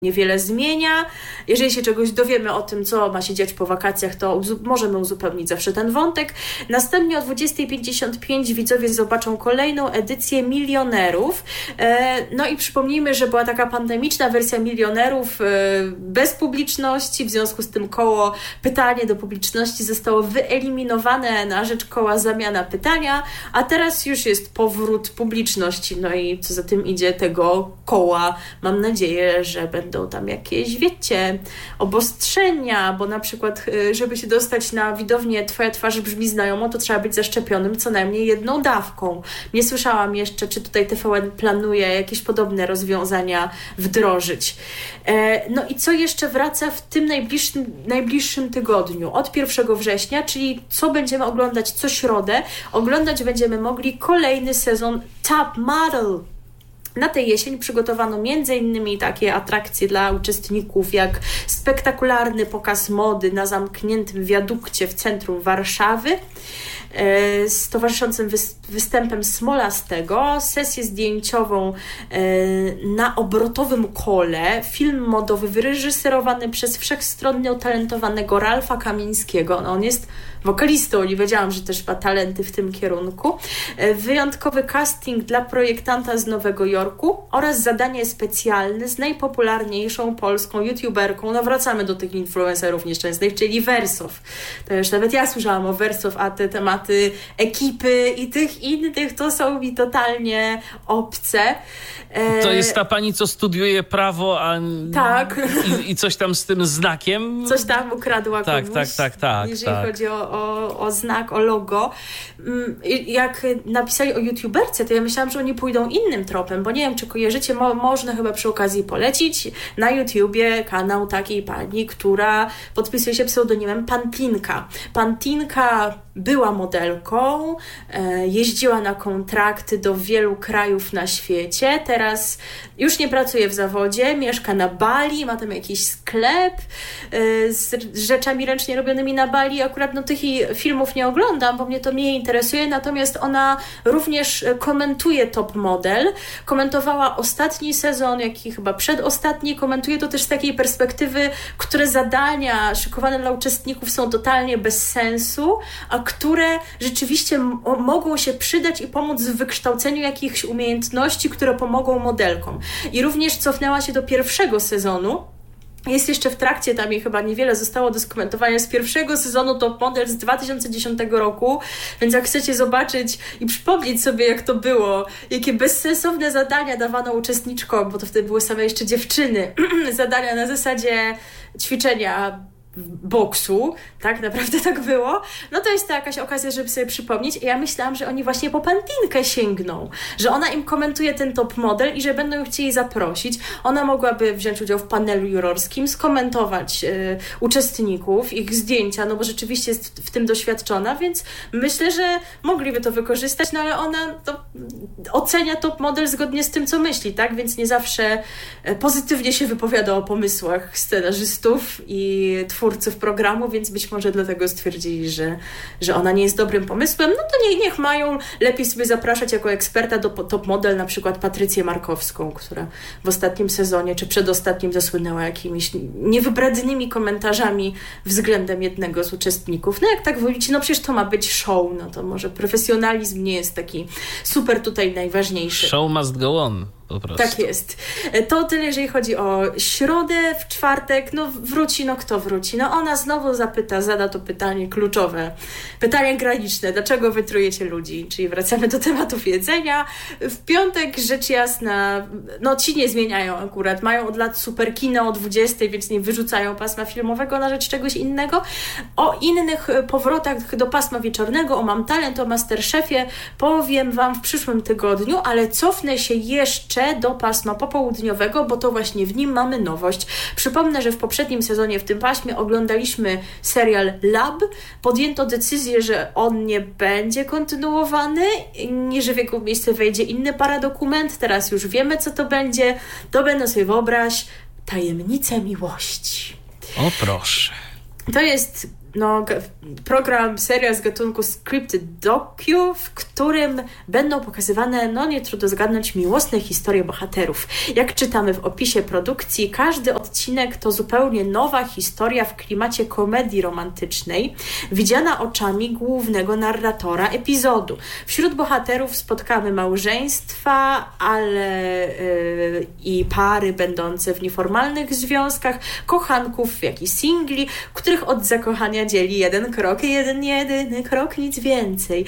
niewiele zmienia. Jeżeli się czegoś dowiemy o tym, co ma się dziać po wakacjach, to możemy uzupełnić zawsze ten wątek. Następnie o 20:55 widzowie zobaczą kolejną edycję Milionerów. No i przypomnijmy, że była taka pandemiczna wersja Milionerów bez publiczności, w związku z tym koło pytanie do publiczności zostało wyeliminowane na rzecz koła zamiana pytania, a teraz już jest powrót publiczności, no i co za tym idzie tego koła. Mam nadzieję, że będą tam jakieś, wiecie, obostrzenia, bo na przykład, żeby się dostać na widownię Twoja twarz brzmi znajomo, to trzeba być zaszczepionym co najmniej 1 dawką. Nie słyszałam jeszcze, czy tutaj TVN planuje jakieś podobne rozwiązania wdrożyć. No i co jeszcze wraca w tym najbliższym tygodniu? Od 1 września, czyli co będziemy oglądać co środę, oglądać będziemy mogli kolejny sezon Top Model. Na tę jesień przygotowano m.in. takie atrakcje dla uczestników jak spektakularny pokaz mody na zamkniętym wiadukcie w centrum Warszawy z towarzyszącym występem Smolastego, sesję zdjęciową na obrotowym kole, film modowy wyreżyserowany przez wszechstronnie utalentowanego Ralfa Kamińskiego. No, on jest wokalistą, nie wiedziałam, że też ma talenty w tym kierunku. Wyjątkowy casting dla projektanta z Nowego Jorku oraz zadanie specjalne z najpopularniejszą polską youtuberką. No wracamy do tych influencerów nieszczęsnych, czyli Wersow. To już nawet ja słyszałam o Wersow, a te tematy ekipy i tych innych to są mi totalnie obce. To jest ta pani, co studiuje prawo, tak. I coś tam z tym znakiem? Coś tam ukradła komuś. Tak. Jeżeli chodzi o znak, o logo. Jak napisali o youtuberce, to ja myślałam, że oni pójdą innym tropem, bo nie wiem, czy kojarzycie, można chyba przy okazji polecić na YouTubie kanał takiej pani, która podpisuje się pseudonimem Pantinka. Pantinka była modelką, jeździła na kontrakty do wielu krajów na świecie, teraz już nie pracuje w zawodzie, mieszka na Bali, ma tam jakiś sklep z rzeczami ręcznie robionymi na Bali. Akurat tych filmów nie oglądam, bo mnie to mniej interesuje, natomiast ona również komentuje Top Model, komentowała ostatni sezon, jak i chyba przedostatni, komentuje to też z takiej perspektywy, które zadania szykowane dla uczestników są totalnie bez sensu, a które rzeczywiście mogą się przydać i pomóc w wykształceniu jakichś umiejętności, które pomogą modelkom. I również cofnęła się do 1. sezonu. Jest jeszcze w trakcie, tam jej chyba niewiele zostało do skomentowania z 1. sezonu Top Model z 2010 roku, więc jak chcecie zobaczyć i przypomnieć sobie, jak to było, jakie bezsensowne zadania dawano uczestniczkom, bo to wtedy były same jeszcze dziewczyny, zadania na zasadzie ćwiczenia boksu, tak naprawdę tak było, no to jest to jakaś okazja, żeby sobie przypomnieć. I ja myślałam, że oni właśnie po Pantinkę sięgną, że ona im komentuje ten Top Model i że będą ją chcieli zaprosić. Ona mogłaby wziąć udział w panelu jurorskim, skomentować uczestników, ich zdjęcia, no bo rzeczywiście jest w tym doświadczona, więc myślę, że mogliby to wykorzystać, no ale ona to ocenia Top Model zgodnie z tym, co myśli, tak? Więc nie zawsze pozytywnie się wypowiada o pomysłach scenarzystów i twórców programu, więc być może dlatego stwierdzili, że ona nie jest dobrym pomysłem. No to niech mają, lepiej sobie zapraszać jako eksperta do Top Model na przykład Patrycję Markowską, która w ostatnim sezonie czy przedostatnim zasłynęła jakimiś niewybrednymi komentarzami względem jednego z uczestników. No jak tak wolicie, no przecież to ma być show, no to może profesjonalizm nie jest taki super tutaj najważniejszy. Show must go on. Tak jest. To tyle, jeżeli chodzi o środę. W czwartek, wróci, kto wróci? Ona znowu zada to pytanie kluczowe. Pytanie graniczne. Dlaczego wy trujecie ludzi? Czyli wracamy do tematów jedzenia. W piątek, rzecz jasna, ci nie zmieniają akurat. Mają od lat super kino o 20, więc nie wyrzucają pasma filmowego na rzecz czegoś innego. O innych powrotach do pasma wieczornego, o Mam Talent, o Masterchefie powiem wam w przyszłym tygodniu, ale cofnę się jeszcze do pasma popołudniowego, bo to właśnie w nim mamy nowość. Przypomnę, że w poprzednim sezonie w tym paśmie oglądaliśmy serial Lab. Podjęto decyzję, że on nie będzie kontynuowany, że w jego miejsce wejdzie inny paradokument. Teraz już wiemy, co to będzie. To będą sobie wyobraź Tajemnice miłości. O proszę. To jest program, serial z gatunku scripted docu, w którym będą pokazywane, nie trudno zgadnąć, miłosne historie bohaterów. Jak czytamy w opisie produkcji, każdy odcinek to zupełnie nowa historia w klimacie komedii romantycznej, widziana oczami głównego narratora epizodu. Wśród bohaterów spotkamy małżeństwa, ale i pary będące w nieformalnych związkach, kochanków, jak i singli, których od zakochania dzieli jeden krok, jedyny krok, nic więcej.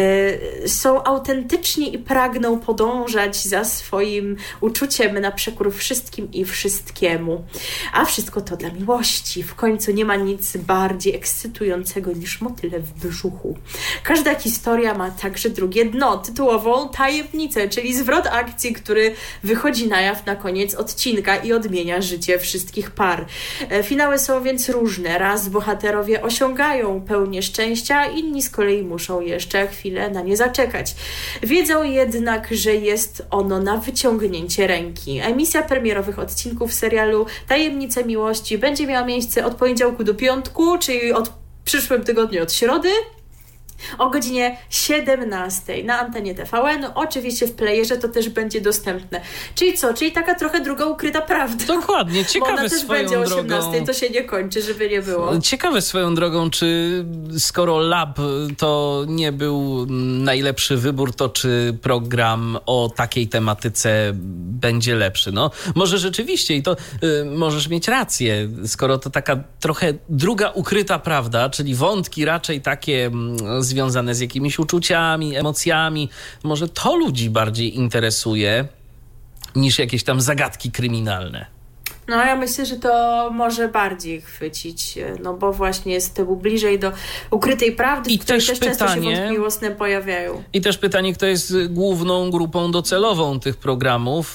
Są autentyczni i pragną podążać za swoim uczuciem na przekór wszystkim i wszystkiemu. A wszystko to dla miłości. W końcu nie ma nic bardziej ekscytującego niż motyle w brzuchu. Każda historia ma także drugie dno, tytułową tajemnicę, czyli zwrot akcji, który wychodzi na jaw na koniec odcinka i odmienia życie wszystkich par. Finały są więc różne. Raz bohaterowie osiągają pełnię szczęścia, inni z kolei muszą jeszcze chwilę na nie zaczekać. Wiedzą jednak, że jest ono na wyciągnięcie ręki. Emisja premierowych odcinków serialu Tajemnice Miłości będzie miała miejsce od poniedziałku do piątku, czyli od przyszłym tygodniu, od środy, o godzinie 17 na antenie TVN. Oczywiście w playerze to też będzie dostępne. Czyli co? Czyli taka trochę druga ukryta prawda. Dokładnie, ciekawe. Bo ona też swoją będzie o 18, drogą. to się nie kończy, żeby nie było. Ciekawe swoją drogą, czy skoro Lab to nie był najlepszy wybór, to czy program o takiej tematyce będzie lepszy. Może rzeczywiście i to możesz mieć rację, skoro to taka trochę druga ukryta prawda, czyli wątki raczej takie związane z jakimiś uczuciami, emocjami. Może to ludzi bardziej interesuje niż jakieś tam zagadki kryminalne. Ja myślę, że to może bardziej chwycić, bo właśnie jest to bliżej do ukrytej prawdy, w której też często się wątki miłosne pojawiają. I też pytanie, kto jest główną grupą docelową tych programów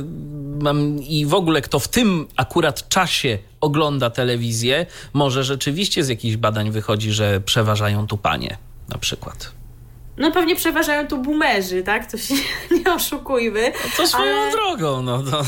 i w ogóle kto w tym akurat czasie ogląda telewizję. Może rzeczywiście z jakichś badań wychodzi, że przeważają tu panie na przykład. Pewnie przeważają tu boomerzy, tak? To się nie oszukujmy. To swoją drogą,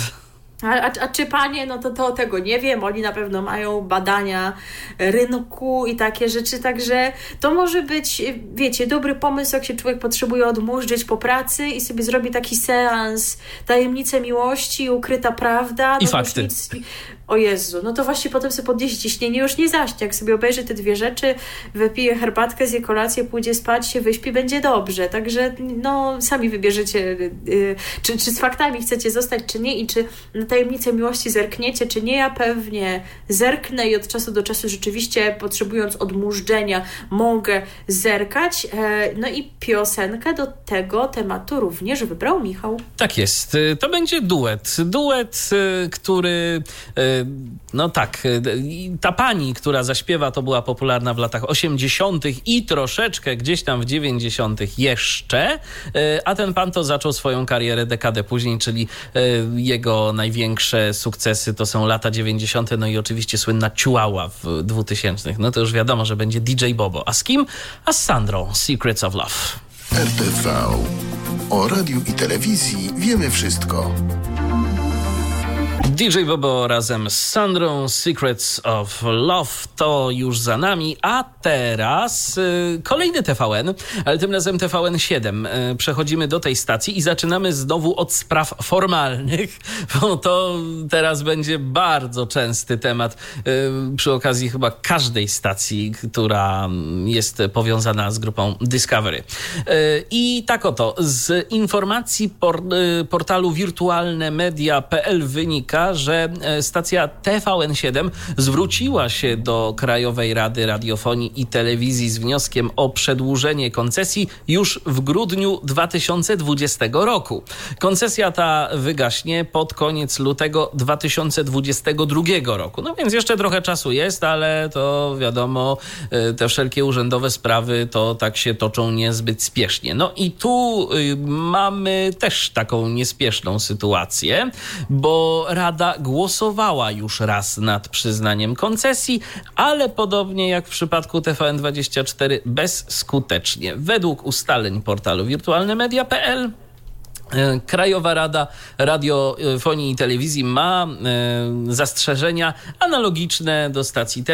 A czy panie, to tego nie wiem. Oni na pewno mają badania rynku i takie rzeczy, także to może być, wiecie, dobry pomysł, jak się człowiek potrzebuje odmurzyć po pracy i sobie zrobi taki seans Tajemnice Miłości, Ukryta Prawda. I fakty. O Jezu, to właśnie potem sobie podniesie ciśnienie, już nie zaśnie. Jak sobie obejrzy te dwie rzeczy, wypije herbatkę, zje kolację, pójdzie spać, się wyśpi, będzie dobrze. Także sami wybierzecie, czy z faktami chcecie zostać, czy nie i czy na Tajemnicę Miłości zerkniecie, czy nie. Ja pewnie zerknę i od czasu do czasu rzeczywiście, potrzebując odmurzdzenia, mogę zerkać. I piosenkę do tego tematu również wybrał Michał. Tak jest. To będzie duet. Duet, który... ta pani, która zaśpiewa, to była popularna w latach 80. i troszeczkę gdzieś tam w 90. jeszcze, a ten pan to zaczął swoją karierę dekadę później, czyli jego największe sukcesy to są lata 90. i oczywiście słynna Chihuahua w 2000. To już wiadomo, że będzie DJ Bobo. A z kim? A z Sandrą, Secrets of Love. RTV. O radiu i telewizji wiemy wszystko. DJ Bobo razem z Sandrą, Secrets of Love to już za nami, a teraz kolejny TVN, ale tym razem TVN7. Przechodzimy do tej stacji i zaczynamy znowu od spraw formalnych, bo to teraz będzie bardzo częsty temat przy okazji chyba każdej stacji, która jest powiązana z grupą Discovery. I tak oto, z informacji portalu wirtualnemedia.pl wynika, że stacja TVN7 zwróciła się do Krajowej Rady Radiofonii i Telewizji z wnioskiem o przedłużenie koncesji już w grudniu 2020 roku. Koncesja ta wygaśnie pod koniec lutego 2022 roku. Więc jeszcze trochę czasu jest, ale to wiadomo, te wszelkie urzędowe sprawy to tak się toczą niezbyt spiesznie. I tu mamy też taką niespieszną sytuację, bo Rada głosowała już raz nad przyznaniem koncesji, ale podobnie jak w przypadku TVN24 bezskutecznie. Według ustaleń portalu wirtualnemedia.pl Krajowa Rada Radiofonii i Telewizji ma zastrzeżenia analogiczne do stacji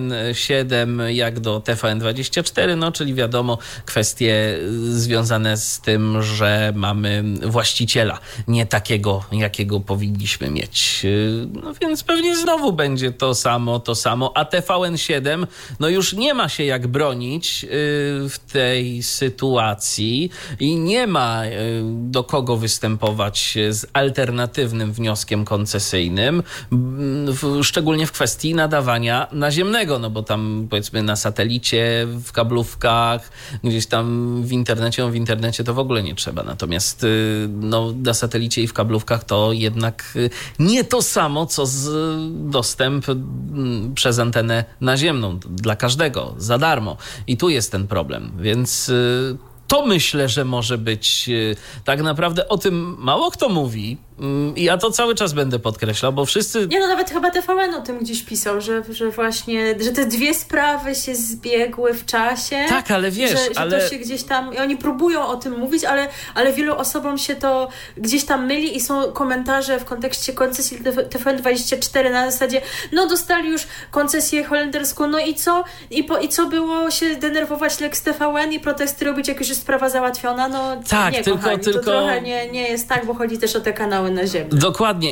TVN7 jak do TVN24, no czyli wiadomo kwestie związane z tym, że mamy właściciela nie takiego, jakiego powinniśmy mieć. No więc pewnie znowu będzie to samo, a TVN7 no już nie ma się jak bronić w tej sytuacji i nie ma do kogo występować z alternatywnym wnioskiem koncesyjnym, szczególnie w kwestii nadawania naziemnego, no bo tam powiedzmy na satelicie, w kablówkach, gdzieś tam w internecie to w ogóle nie trzeba. Natomiast no, na satelicie i w kablówkach to jednak nie to samo, co dostęp przez antenę naziemną dla każdego, za darmo. I tu jest ten problem, więc to myślę, że może być tak naprawdę o tym mało kto mówi. I ja to cały czas będę podkreślał, bo wszyscy... Nie, no nawet chyba TVN o tym gdzieś pisał, że właśnie, że te dwie sprawy się zbiegły w czasie. Tak, ale wiesz, że to się gdzieś tam... I oni próbują o tym mówić, ale wielu osobom się to gdzieś tam myli i są komentarze w kontekście koncesji TVN24 na zasadzie, no dostali już koncesję holenderską, no i co? I co było się denerwować Lex TVN i protesty robić, jak już jest sprawa załatwiona? No tak, nie, tylko... To trochę nie jest tak, bo chodzi też o te kanały naziemne. Dokładnie.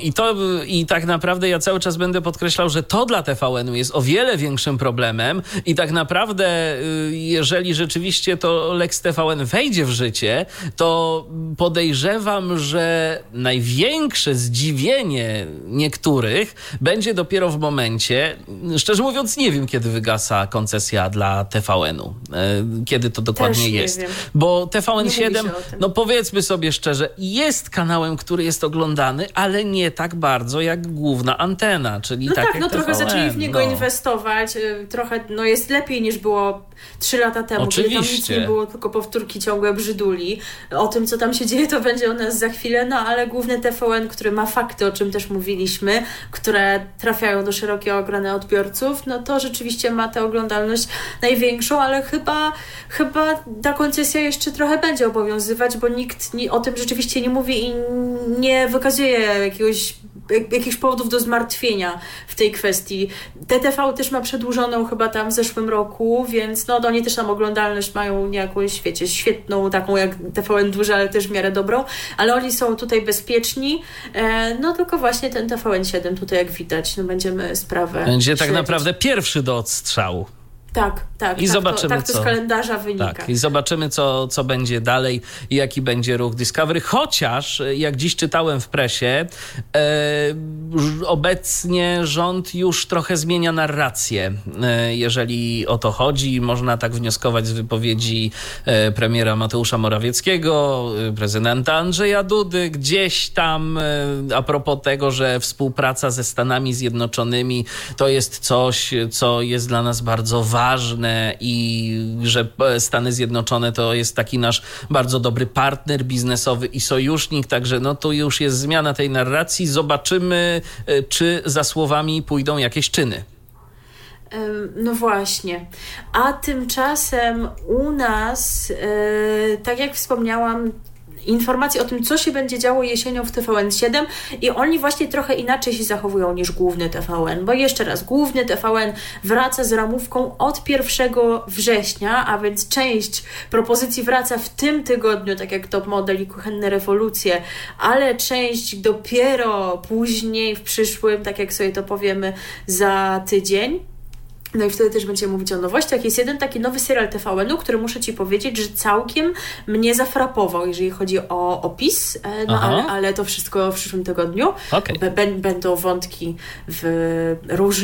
I tak naprawdę ja cały czas będę podkreślał, że to dla TVN-u jest o wiele większym problemem i tak naprawdę jeżeli rzeczywiście to Lex TVN wejdzie w życie, to podejrzewam, że największe zdziwienie niektórych będzie dopiero w momencie, szczerze mówiąc nie wiem, kiedy wygasa koncesja dla TVN-u. Kiedy to dokładnie jest. Wiem. Bo TVN7, no powiedzmy sobie szczerze, jest kanałem, który jest oglądany, ale nie tak bardzo jak główna antena, czyli tak jak trochę TVN, zaczęli w niego inwestować, trochę jest lepiej niż było 3 lata temu, oczywiście, kiedy tam nic nie było, tylko powtórki ciągłe brzyduli. O tym, co tam się dzieje, to będzie o nas za chwilę, no ale główny TVN, który ma fakty, o czym też mówiliśmy, które trafiają do szerokiego grona odbiorców, no to rzeczywiście ma tę oglądalność największą, ale chyba ta koncesja jeszcze trochę będzie obowiązywać, bo nikt o tym rzeczywiście nie mówi i nie wykazuje jakichś powodów do zmartwienia w tej kwestii. TTV też ma przedłużoną chyba tam w zeszłym roku, więc no oni też tam oglądalność mają jakąś, wiecie, świetną, taką jak TVN duży, ale też w miarę dobrą, ale oni są tutaj bezpieczni, no tylko właśnie ten TVN7 tutaj jak widać, no będziemy sprawę będzie śledzić. tak naprawdę pierwszy do odstrzału. Tak. I zobaczymy, to z kalendarza wynika. Tak, i zobaczymy, co będzie dalej i jaki będzie ruch Discovery. Chociaż, jak dziś czytałem w presie, obecnie rząd już trochę zmienia narrację, jeżeli o to chodzi. Można tak wnioskować z wypowiedzi premiera Mateusza Morawieckiego, prezydenta Andrzeja Dudy, gdzieś tam a propos tego, że współpraca ze Stanami Zjednoczonymi to jest coś, co jest dla nas bardzo ważne i że Stany Zjednoczone to jest taki nasz bardzo dobry partner biznesowy i sojusznik, także no tu już jest zmiana tej narracji. Zobaczymy, czy za słowami pójdą jakieś czyny. No właśnie. A tymczasem u nas, tak jak wspomniałam, informacje o tym, co się będzie działo jesienią w TVN7 i oni właśnie trochę inaczej się zachowują niż główny TVN, bo jeszcze raz, główny TVN wraca z ramówką od 1 września, a więc część propozycji wraca w tym tygodniu, tak jak Top Model i Kuchenne Rewolucje, ale część dopiero później w przyszłym, tak jak sobie to powiemy, za tydzień. No i wtedy też będziemy mówić o nowościach. Jest jeden taki nowy serial TVN-u, który muszę Ci powiedzieć, że całkiem mnie zafrapował, jeżeli chodzi o opis, ale to wszystko w przyszłym tygodniu. Okay. Będą wątki w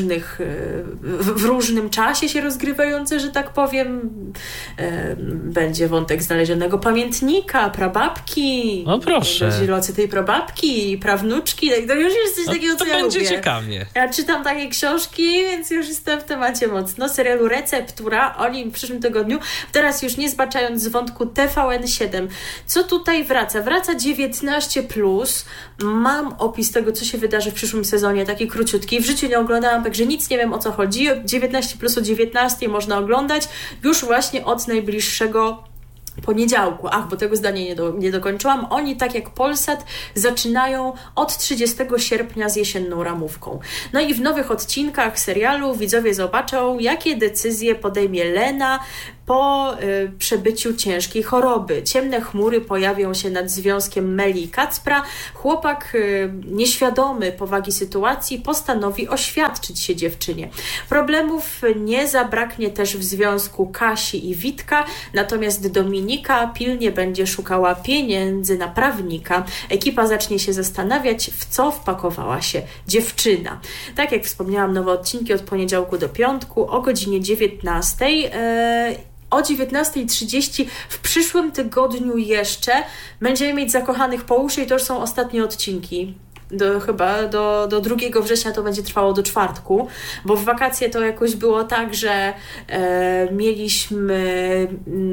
różnym czasie się rozgrywające, że tak powiem. Będzie wątek znalezionego pamiętnika, prababki. No proszę. Locy tej prababki, prawnuczki. To już jest coś takiego, co ja lubię. To będzie ciekawie. Ja czytam takie książki, więc już jestem w temacie mocno. Serialu Receptura, oni w przyszłym tygodniu, teraz już nie zbaczając z wątku TVN7. Co tutaj wraca? Wraca 19+. Mam opis tego, co się wydarzy w przyszłym sezonie, taki króciutki. W życiu nie oglądałam, także nic nie wiem, o co chodzi. 19+ o 19 można oglądać już właśnie od najbliższego poniedziałku. Bo tego zdania nie dokończyłam. Oni, tak jak Polsat, zaczynają od 30 sierpnia z jesienną ramówką. No i w nowych odcinkach serialu widzowie zobaczą, jakie decyzje podejmie Lena po przebyciu ciężkiej choroby. Ciemne chmury pojawią się nad związkiem Meli i Kacpra. Chłopak, nieświadomy powagi sytuacji, postanowi oświadczyć się dziewczynie. Problemów nie zabraknie też w związku Kasi i Witka, natomiast Dominika pilnie będzie szukała pieniędzy na prawnika. Ekipa zacznie się zastanawiać, w co wpakowała się dziewczyna. Tak jak wspomniałam, nowe odcinki od poniedziałku do piątku o godzinie 19. O 19:30 w przyszłym tygodniu jeszcze będziemy mieć Zakochanych po uszy i to już są ostatnie odcinki. Chyba do 2 września to będzie trwało do czwartku, bo w wakacje to jakoś było tak, że mieliśmy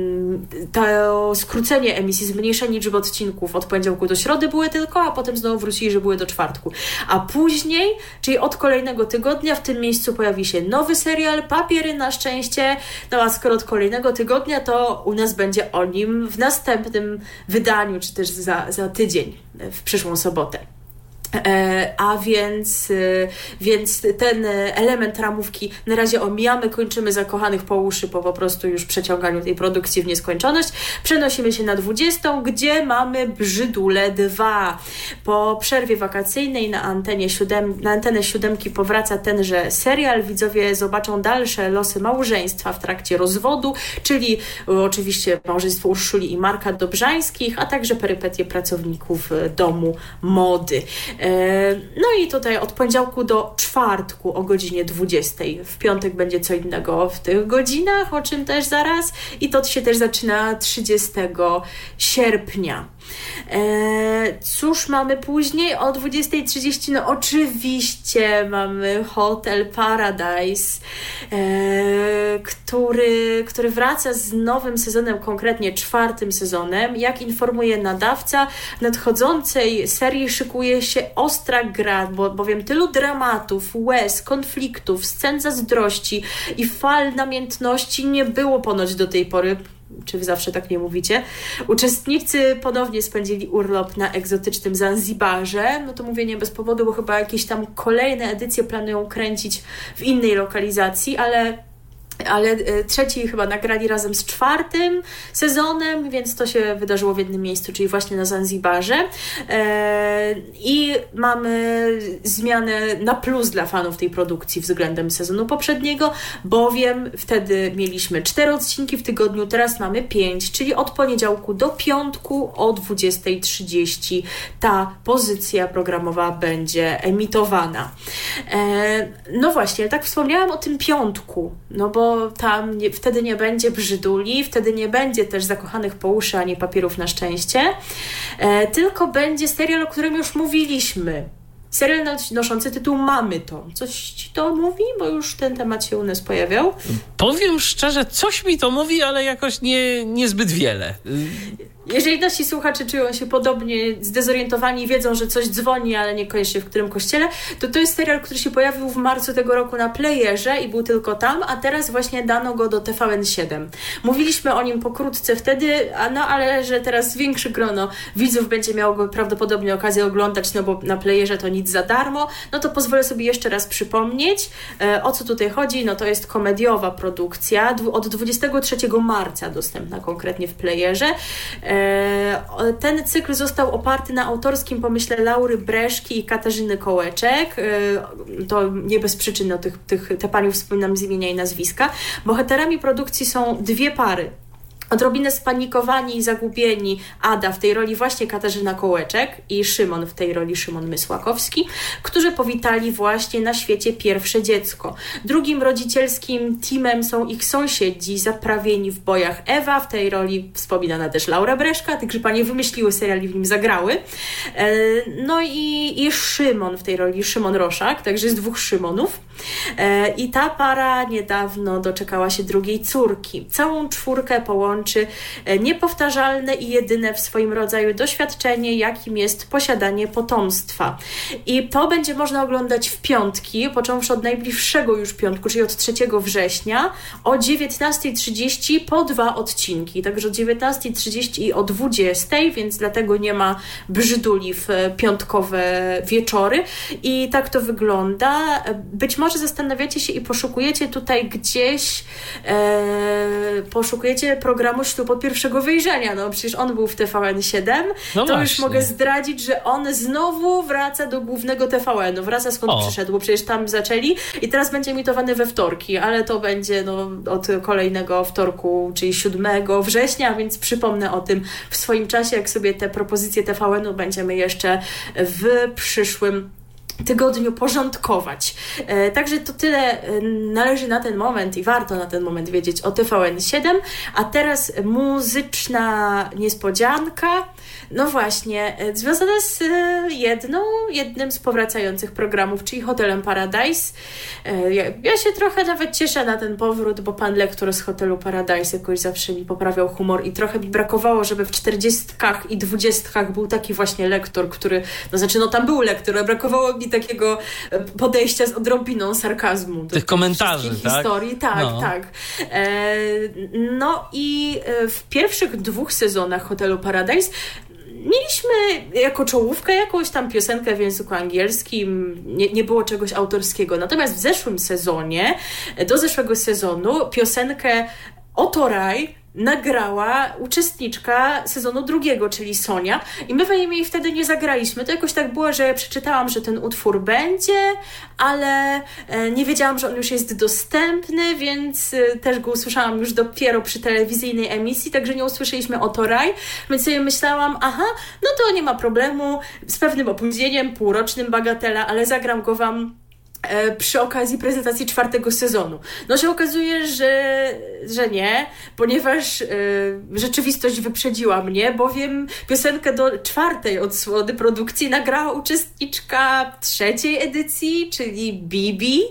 to skrócenie emisji, zmniejszenie liczby odcinków od poniedziałku do środy były tylko, a potem znowu wrócili, że były do czwartku. A później, czyli od kolejnego tygodnia w tym miejscu pojawi się nowy serial, Papiery na szczęście, no a skoro od kolejnego tygodnia, to u nas będzie o nim w następnym wydaniu, czy też za tydzień, w przyszłą sobotę. A więc ten element ramówki na razie omijamy, kończymy Zakochanych po uszy po prostu już przeciąganiu tej produkcji w nieskończoność. Przenosimy się na 20, gdzie mamy Brzydule 2. Po przerwie wakacyjnej na antenę 7 powraca tenże serial. Widzowie zobaczą dalsze losy małżeństwa w trakcie rozwodu, czyli oczywiście małżeństwo Urszuli i Marka Dobrzańskich, a także perypetie pracowników domu mody. No i tutaj od poniedziałku do czwartku o godzinie 20. W piątek będzie co innego w tych godzinach, o czym też zaraz. I to się też zaczyna 30 sierpnia. Cóż mamy później? O 20:30 no oczywiście mamy Hotel Paradise, który wraca z nowym sezonem, konkretnie 4. sezonem. Jak informuje nadawca, w nadchodzącej serii szykuje się ostra gra, bowiem tylu dramatów, łez, konfliktów, scen zazdrości i fal namiętności nie było ponoć do tej pory. Czy wy zawsze tak nie mówicie? Uczestnicy ponownie spędzili urlop na egzotycznym Zanzibarze. No to mówię nie bez powodu, bo chyba jakieś tam kolejne edycje planują kręcić w innej lokalizacji, ale 3 chyba nagrali razem z 4. sezonem, więc to się wydarzyło w jednym miejscu, czyli właśnie na Zanzibarze. I mamy zmianę na plus dla fanów tej produkcji względem sezonu poprzedniego, bowiem wtedy mieliśmy 4 odcinki w tygodniu, teraz mamy 5, czyli od poniedziałku do piątku o 20:30 ta pozycja programowa będzie emitowana. No właśnie, tak wspomniałam o tym piątku, no bo tam wtedy nie będzie Brzyduli, wtedy nie będzie też Zakochanych po uszy, ani Papierów na szczęście, tylko będzie serial, o którym już mówiliśmy. Serial noszący tytuł Mamy to. Coś ci to mówi? Bo już ten temat się u nas pojawiał. Powiem szczerze, coś mi to mówi, ale jakoś niezbyt wiele. Jeżeli nasi słuchacze czują się podobnie zdezorientowani i wiedzą, że coś dzwoni, ale niekoniecznie w którym kościele, to jest serial, który się pojawił w marcu tego roku na Playerze i był tylko tam, a teraz właśnie dano go do TVN7. Mówiliśmy o nim pokrótce wtedy, ale że teraz większe grono widzów będzie miało go prawdopodobnie okazję oglądać, no bo na Playerze to nic za darmo, no to pozwolę sobie jeszcze raz przypomnieć, o co tutaj chodzi. No to jest komediowa produkcja, od 23 marca dostępna konkretnie w Playerze. Ten cykl został oparty na autorskim pomyśle Laury Breszki i Katarzyny Kołeczek. To nie bez przyczyny te paniów wspominam z imienia i nazwiska. Bohaterami produkcji są 2 pary. Odrobinę spanikowani i zagubieni Ada w tej roli właśnie Katarzyna Kołeczek i Szymon w tej roli Szymon Mysłakowski, którzy powitali właśnie na świecie pierwsze dziecko. Drugim rodzicielskim teamem są ich sąsiedzi zaprawieni w bojach Ewa, w tej roli wspominana też Laura Breszka, także panie wymyśliły serial i w nim zagrały. No i Szymon w tej roli Szymon Roszak, także jest 2 Szymonów. I ta para niedawno doczekała się drugiej córki. Całą czwórkę połączy niepowtarzalne i jedyne w swoim rodzaju doświadczenie, jakim jest posiadanie potomstwa. I to będzie można oglądać w piątki, począwszy od najbliższego już piątku, czyli od 3 września o 19:30 po 2 odcinki. Także o 19:30 i o 20:00, więc dlatego nie ma brzyduli w piątkowe wieczory. I tak to wygląda. Być może zastanawiacie się i poszukujecie tutaj gdzieś poszukujecie programu Ślub od pierwszego wejrzenia. No przecież on był w TVN7. No to właśnie. już mogę zdradzić, że on znowu wraca do głównego TVN-u. Wraca skąd przyszedł, bo przecież tam zaczęli i teraz będzie emitowany we wtorki, ale to będzie od kolejnego wtorku, czyli 7 września, więc przypomnę o tym w swoim czasie, jak sobie te propozycje TVN-u będziemy jeszcze w przyszłym tygodniu porządkować. Także to tyle należy na ten moment i warto na ten moment wiedzieć o TVN7, a teraz muzyczna niespodzianka. No właśnie, związana z jednym z powracających programów, czyli Hotelem Paradise. Ja się trochę nawet cieszę na ten powrót, bo pan lektor z Hotelu Paradise jakoś zawsze mi poprawiał humor i trochę mi brakowało, żeby w 40 i 20 był taki właśnie lektor, który, tam był lektor, ale brakowało mi takiego podejścia z odrobiną sarkazmu do tych komentarzy, tak? historii. Tak. No i w pierwszych 2 sezonach Hotelu Paradise mieliśmy jako czołówkę jakąś tam piosenkę w języku angielskim, nie było czegoś autorskiego. Natomiast w zeszłym sezonie, do zeszłego sezonu, piosenkę Oto Raj nagrała uczestniczka sezonu 2, czyli Sonia, i my jej wtedy nie zagraliśmy. To jakoś tak było, że przeczytałam, że ten utwór będzie, ale nie wiedziałam, że on już jest dostępny, więc też go usłyszałam już dopiero przy telewizyjnej emisji, także nie usłyszeliśmy Oto Raj, więc sobie myślałam, no to nie ma problemu, z pewnym opóźnieniem, półrocznym bagatela, ale zagram go wam przy okazji prezentacji 4 sezonu. No się okazuje, że nie, ponieważ rzeczywistość wyprzedziła mnie, bowiem piosenkę do 4 odsłony produkcji nagrała uczestniczka 3 edycji, czyli Bibi.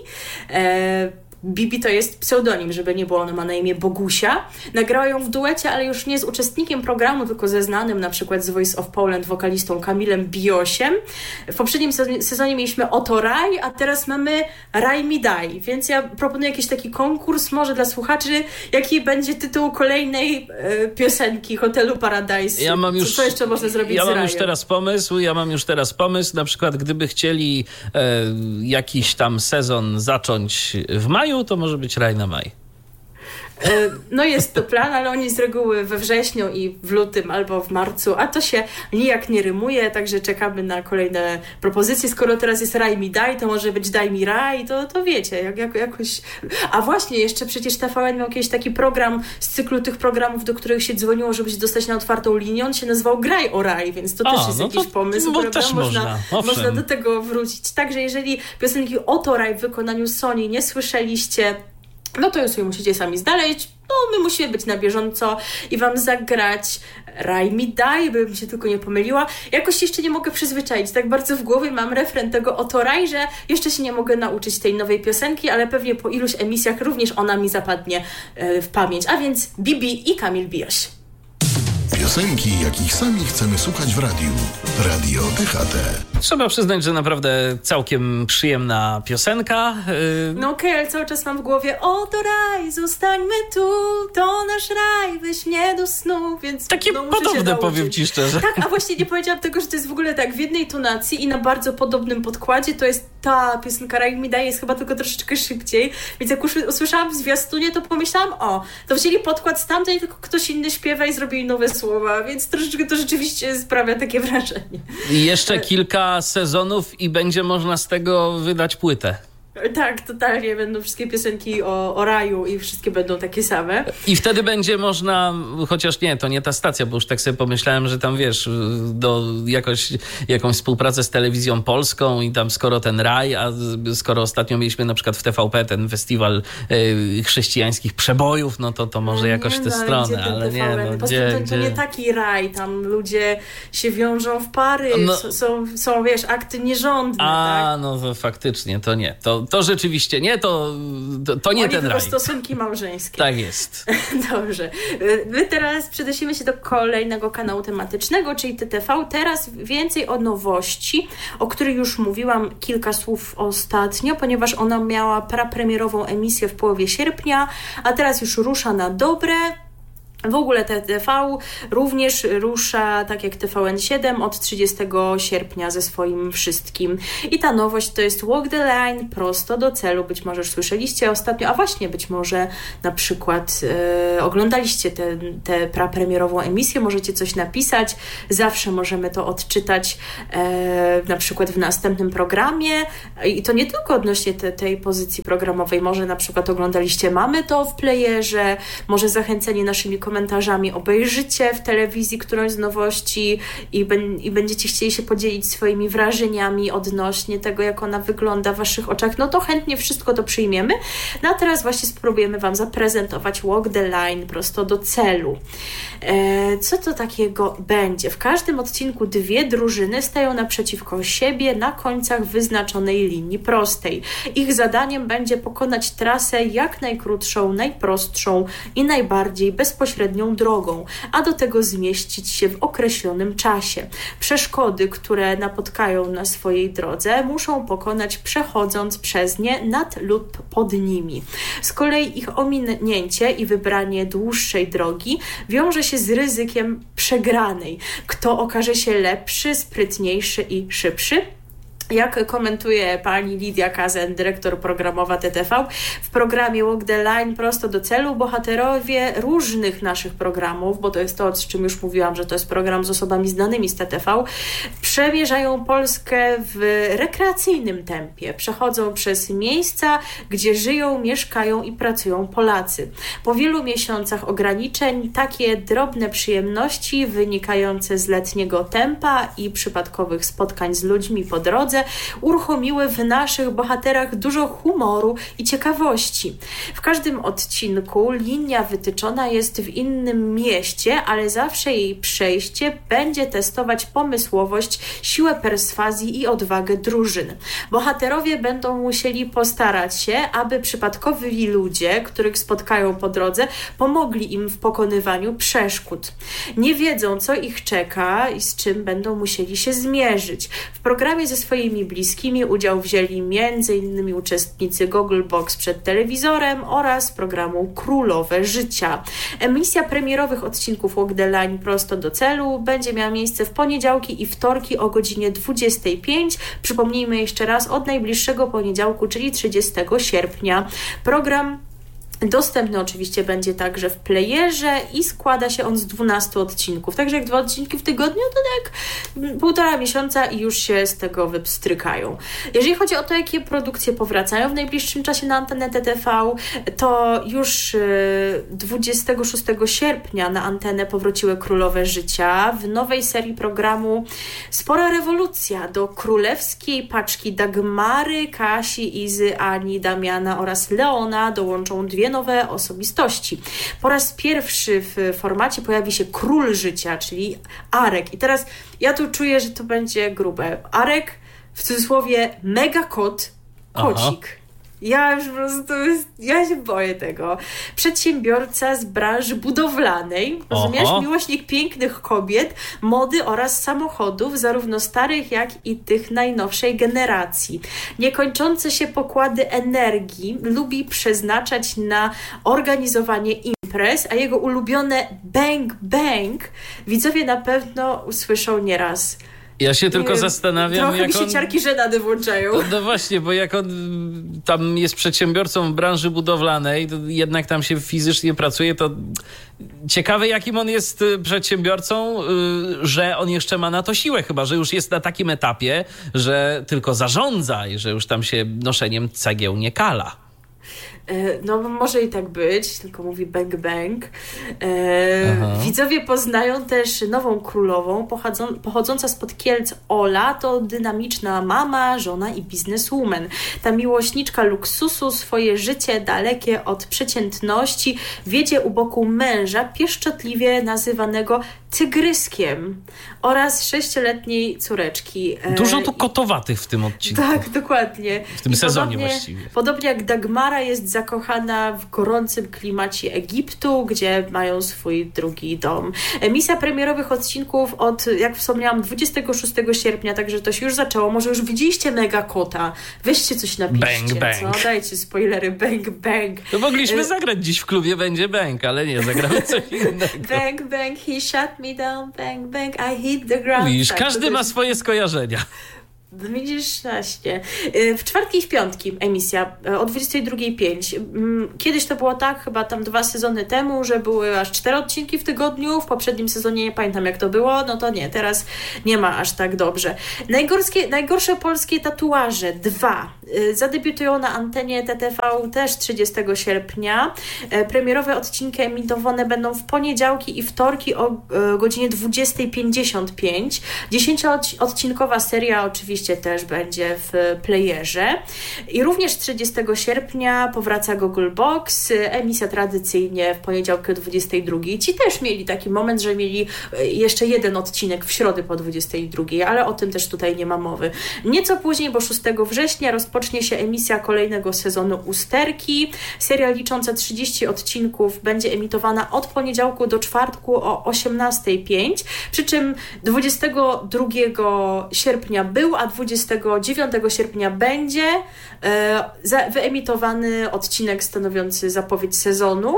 Bibi to jest pseudonim, żeby nie było, ona ma na imię Bogusia. Nagrała ją w duecie, ale już nie z uczestnikiem programu, tylko ze znanym na przykład z Voice of Poland wokalistą Kamilem Biosiem. W poprzednim sezonie mieliśmy Oto Raj, a teraz mamy Raj mi daj, więc ja proponuję jakiś taki konkurs może dla słuchaczy, jaki będzie tytuł kolejnej piosenki Hotelu Paradise. Co jeszcze można zrobić ja z mam Rajem? Ja mam już teraz pomysł, na przykład gdyby chcieli jakiś tam sezon zacząć w maju, to może być Raj na maj. No jest to plan, ale oni z reguły we wrześniu i w lutym albo w marcu, a to się nijak nie rymuje, także czekamy na kolejne propozycje. Skoro teraz jest Raj mi daj, to może być Daj mi raj, to wiecie, jakoś... A właśnie, jeszcze przecież TVN miał jakiś taki program z cyklu tych programów, do których się dzwoniło, żeby się dostać na otwartą linię, on się nazywał Graj o raj, więc to też jest jakiś pomysł, prawda? Też można do tego wrócić. Także jeżeli piosenki Oto Raj w wykonaniu Soni nie słyszeliście, no to już sobie musicie sami znaleźć. No, my musimy być na bieżąco i wam zagrać Raj mi daj, bym się tylko nie pomyliła. Jakoś jeszcze nie mogę przyzwyczaić. Tak bardzo w głowie mam refren tego Oto Raj, że jeszcze się nie mogę nauczyć tej nowej piosenki, ale pewnie po iluś emisjach również ona mi zapadnie w pamięć. A więc Bibi i Kamil Bioś. Piosenki, jakich sami chcemy słuchać w radiu. Radio DHT. Trzeba przyznać, że naprawdę całkiem przyjemna piosenka. No okej, ale cały czas mam w głowie Oto raj, zostańmy tu, to nasz raj, weź mnie do snu, więc takie podobne, powiem ci szczerze. Tak, a właśnie nie powiedziałam tego, że to jest w ogóle tak w jednej tonacji i na bardzo podobnym podkładzie. To jest ta piosenka Raj mi daje, jest chyba tylko troszeczkę szybciej, więc jak usłyszałam w zwiastunie, to pomyślałam, to wzięli podkład z tamtej, tylko ktoś inny śpiewa i zrobili nowe słowa, więc troszeczkę to rzeczywiście sprawia takie wrażenie. I jeszcze kilka sezonów i będzie można z tego wydać płytę. Tak, totalnie. Będą wszystkie piosenki o raju i wszystkie będą takie same. I wtedy będzie można, chociaż nie, to nie ta stacja, bo już tak sobie pomyślałem, że tam wiesz, jakąś współpracę z Telewizją Polską i tam skoro ten raj, a skoro ostatnio mieliśmy na przykład w TVP ten festiwal chrześcijańskych przebojów, no to może jakoś w tę stronę, ale nie. To nie taki raj, tam ludzie się wiążą w pary, są wiesz, akty nierządne. Tak? No to faktycznie, to nie. to rzeczywiście nie, to nie Oni ten tylko raj. stosunki małżeńskie. Tak jest. Dobrze. My teraz przenosimy się do kolejnego kanału tematycznego, czyli TTV. Teraz więcej o nowości, o której już mówiłam kilka słów ostatnio, ponieważ ona miała prapremierową emisję w połowie sierpnia, a teraz już rusza na dobre. W ogóle TTV również rusza, tak jak TVN7, od 30 sierpnia ze swoim wszystkim. I ta nowość to jest Walk the Line, prosto do celu. Być może już słyszeliście ostatnio, a właśnie być może na przykład oglądaliście tę prapremierową emisję, możecie coś napisać. Zawsze możemy to odczytać na przykład w następnym programie. I to nie tylko odnośnie tej pozycji programowej. Może na przykład oglądaliście Mamy to w playerze, może zachęceni naszymi komentarzami obejrzycie w telewizji którąś z nowości i będziecie chcieli się podzielić swoimi wrażeniami odnośnie tego, jak ona wygląda w waszych oczach, no to chętnie wszystko to przyjmiemy. No a teraz właśnie spróbujemy wam zaprezentować Walk the Line, prosto do celu. Co to takiego będzie? W każdym odcinku dwie drużyny stają naprzeciwko siebie na końcach wyznaczonej linii prostej. Ich zadaniem będzie pokonać trasę jak najkrótszą, najprostszą i najbardziej bezpośrednią drogą, a do tego zmieścić się w określonym czasie. Przeszkody, które napotkają na swojej drodze, muszą pokonać przechodząc przez nie nad lub pod nimi. Z kolei ich ominięcie i wybranie dłuższej drogi wiąże się z ryzykiem przegranej. Kto okaże się lepszy, sprytniejszy i szybszy? Jak komentuje pani Lidia Kazen, dyrektor programowa TTV, w programie Walk the Line prosto do celu bohaterowie różnych naszych programów, bo to jest to, o czym już mówiłam, że to jest program z osobami znanymi z TTV, przemierzają Polskę w rekreacyjnym tempie. Przechodzą przez miejsca, gdzie żyją, mieszkają i pracują Polacy. Po wielu miesiącach ograniczeń takie drobne przyjemności wynikające z letniego tempa i przypadkowych spotkań z ludźmi po drodze uruchomiły w naszych bohaterach dużo humoru i ciekawości. W każdym odcinku linia wytyczona jest w innym mieście, ale zawsze jej przejście będzie testować pomysłowość, siłę perswazji i odwagę drużyn. Bohaterowie będą musieli postarać się, aby przypadkowi ludzie, których spotkają po drodze, pomogli im w pokonywaniu przeszkód. Nie wiedzą, co ich czeka i z czym będą musieli się zmierzyć. W programie ze swoimi bliskimi udział wzięli m.in. uczestnicy Gogglebox przed telewizorem oraz programu Królowe Życia. Emisja premierowych odcinków Walk the Line prosto do celu będzie miała miejsce w poniedziałki i wtorki o godzinie 25. Przypomnijmy jeszcze raz, od najbliższego poniedziałku, czyli 30 sierpnia. Program dostępny oczywiście będzie także w playerze i składa się on z 12 odcinków. Także jak 2 odcinki w tygodniu, to tak 1,5 miesiąca i już się z tego wypstrykają. Jeżeli chodzi o to, jakie produkcje powracają w najbliższym czasie na antenę TTV, to już 26 sierpnia na antenę powróciły Królowe Życia. W nowej serii programu spora rewolucja. Do królewskiej paczki Dagmary, Kasi, Izy, Ani, Damiana oraz Leona dołączą 2 nowe osobistości. Po raz pierwszy w formacie pojawi się Król Życia, czyli Arek. I teraz ja tu czuję, że to będzie grube. Arek, w cudzysłowie mega kocik. Aha. Ja już po prostu, ja się boję tego. Przedsiębiorca z branży budowlanej, rozumiesz? Miłośnik pięknych kobiet, mody oraz samochodów, zarówno starych, jak i tych najnowszej generacji. Niekończące się pokłady energii lubi przeznaczać na organizowanie imprez, a jego ulubione bang bang widzowie na pewno usłyszą nieraz. Ja się tylko zastanawiam, trochę mi się ciarki żenady włączają. No właśnie, bo jak on tam jest przedsiębiorcą w branży budowlanej, to jednak tam się fizycznie pracuje, to ciekawe, jakim on jest przedsiębiorcą, że on jeszcze ma na to siłę, chyba że już jest na takim etapie, że tylko zarządza i że już tam się noszeniem cegieł nie kala. No może i tak być, tylko mówi bang bang. Widzowie poznają też nową królową, pochodząca spod Kielc Ola, to dynamiczna mama, żona i bizneswoman. Ta miłośniczka luksusu swoje życie dalekie od przeciętności wiedzie u boku męża, pieszczotliwie nazywanego tygryskiem oraz 6-letniej córeczki. Dużo tu kotowatych w tym odcinku. Tak, dokładnie. W tym sezonie właściwie. Podobnie jak Dagmara jest zakochana w gorącym klimacie Egiptu, gdzie mają swój drugi dom. Emisja premierowych odcinków od, jak wspomniałam, 26 sierpnia, także to się już zaczęło. Może już widzieliście Mega Kota. Weźcie coś napiszcie. Bang, bang. Co? Dajcie spoilery. Bang, bang. To mogliśmy zagrać dziś w klubie Będzie Bang, ale nie, zagramy coś innego. Bang, bang, he shut me down. Bang, bang, I hit the ground. Widzisz, tak, każdy ma swoje skojarzenia. Widzisz, właśnie. W czwartki i w piątki emisja o 22:05. Kiedyś to było tak, chyba tam 2 sezony temu, że były aż 4 odcinki w tygodniu. W poprzednim sezonie nie pamiętam jak to było. No to nie, teraz nie ma aż tak dobrze. Najgorsze polskie tatuaże 2 zadebiutują na antenie TTV też 30 sierpnia. Premierowe odcinki emitowane będą w poniedziałki i wtorki o godzinie 20:55. 10-odcinkowa seria oczywiście też będzie w playerze. I również 30 sierpnia powraca Google Box, emisja tradycyjnie w poniedziałek o 22. Ci też mieli taki moment, że mieli jeszcze jeden odcinek w środę po 22, ale o tym też tutaj nie ma mowy. Nieco później, bo 6 września rozpocznie się emisja kolejnego sezonu Usterki. Seria licząca 30 odcinków będzie emitowana od poniedziałku do czwartku o 18:05, przy czym 22 sierpnia był, a 29 sierpnia będzie wyemitowany odcinek stanowiący zapowiedź sezonu.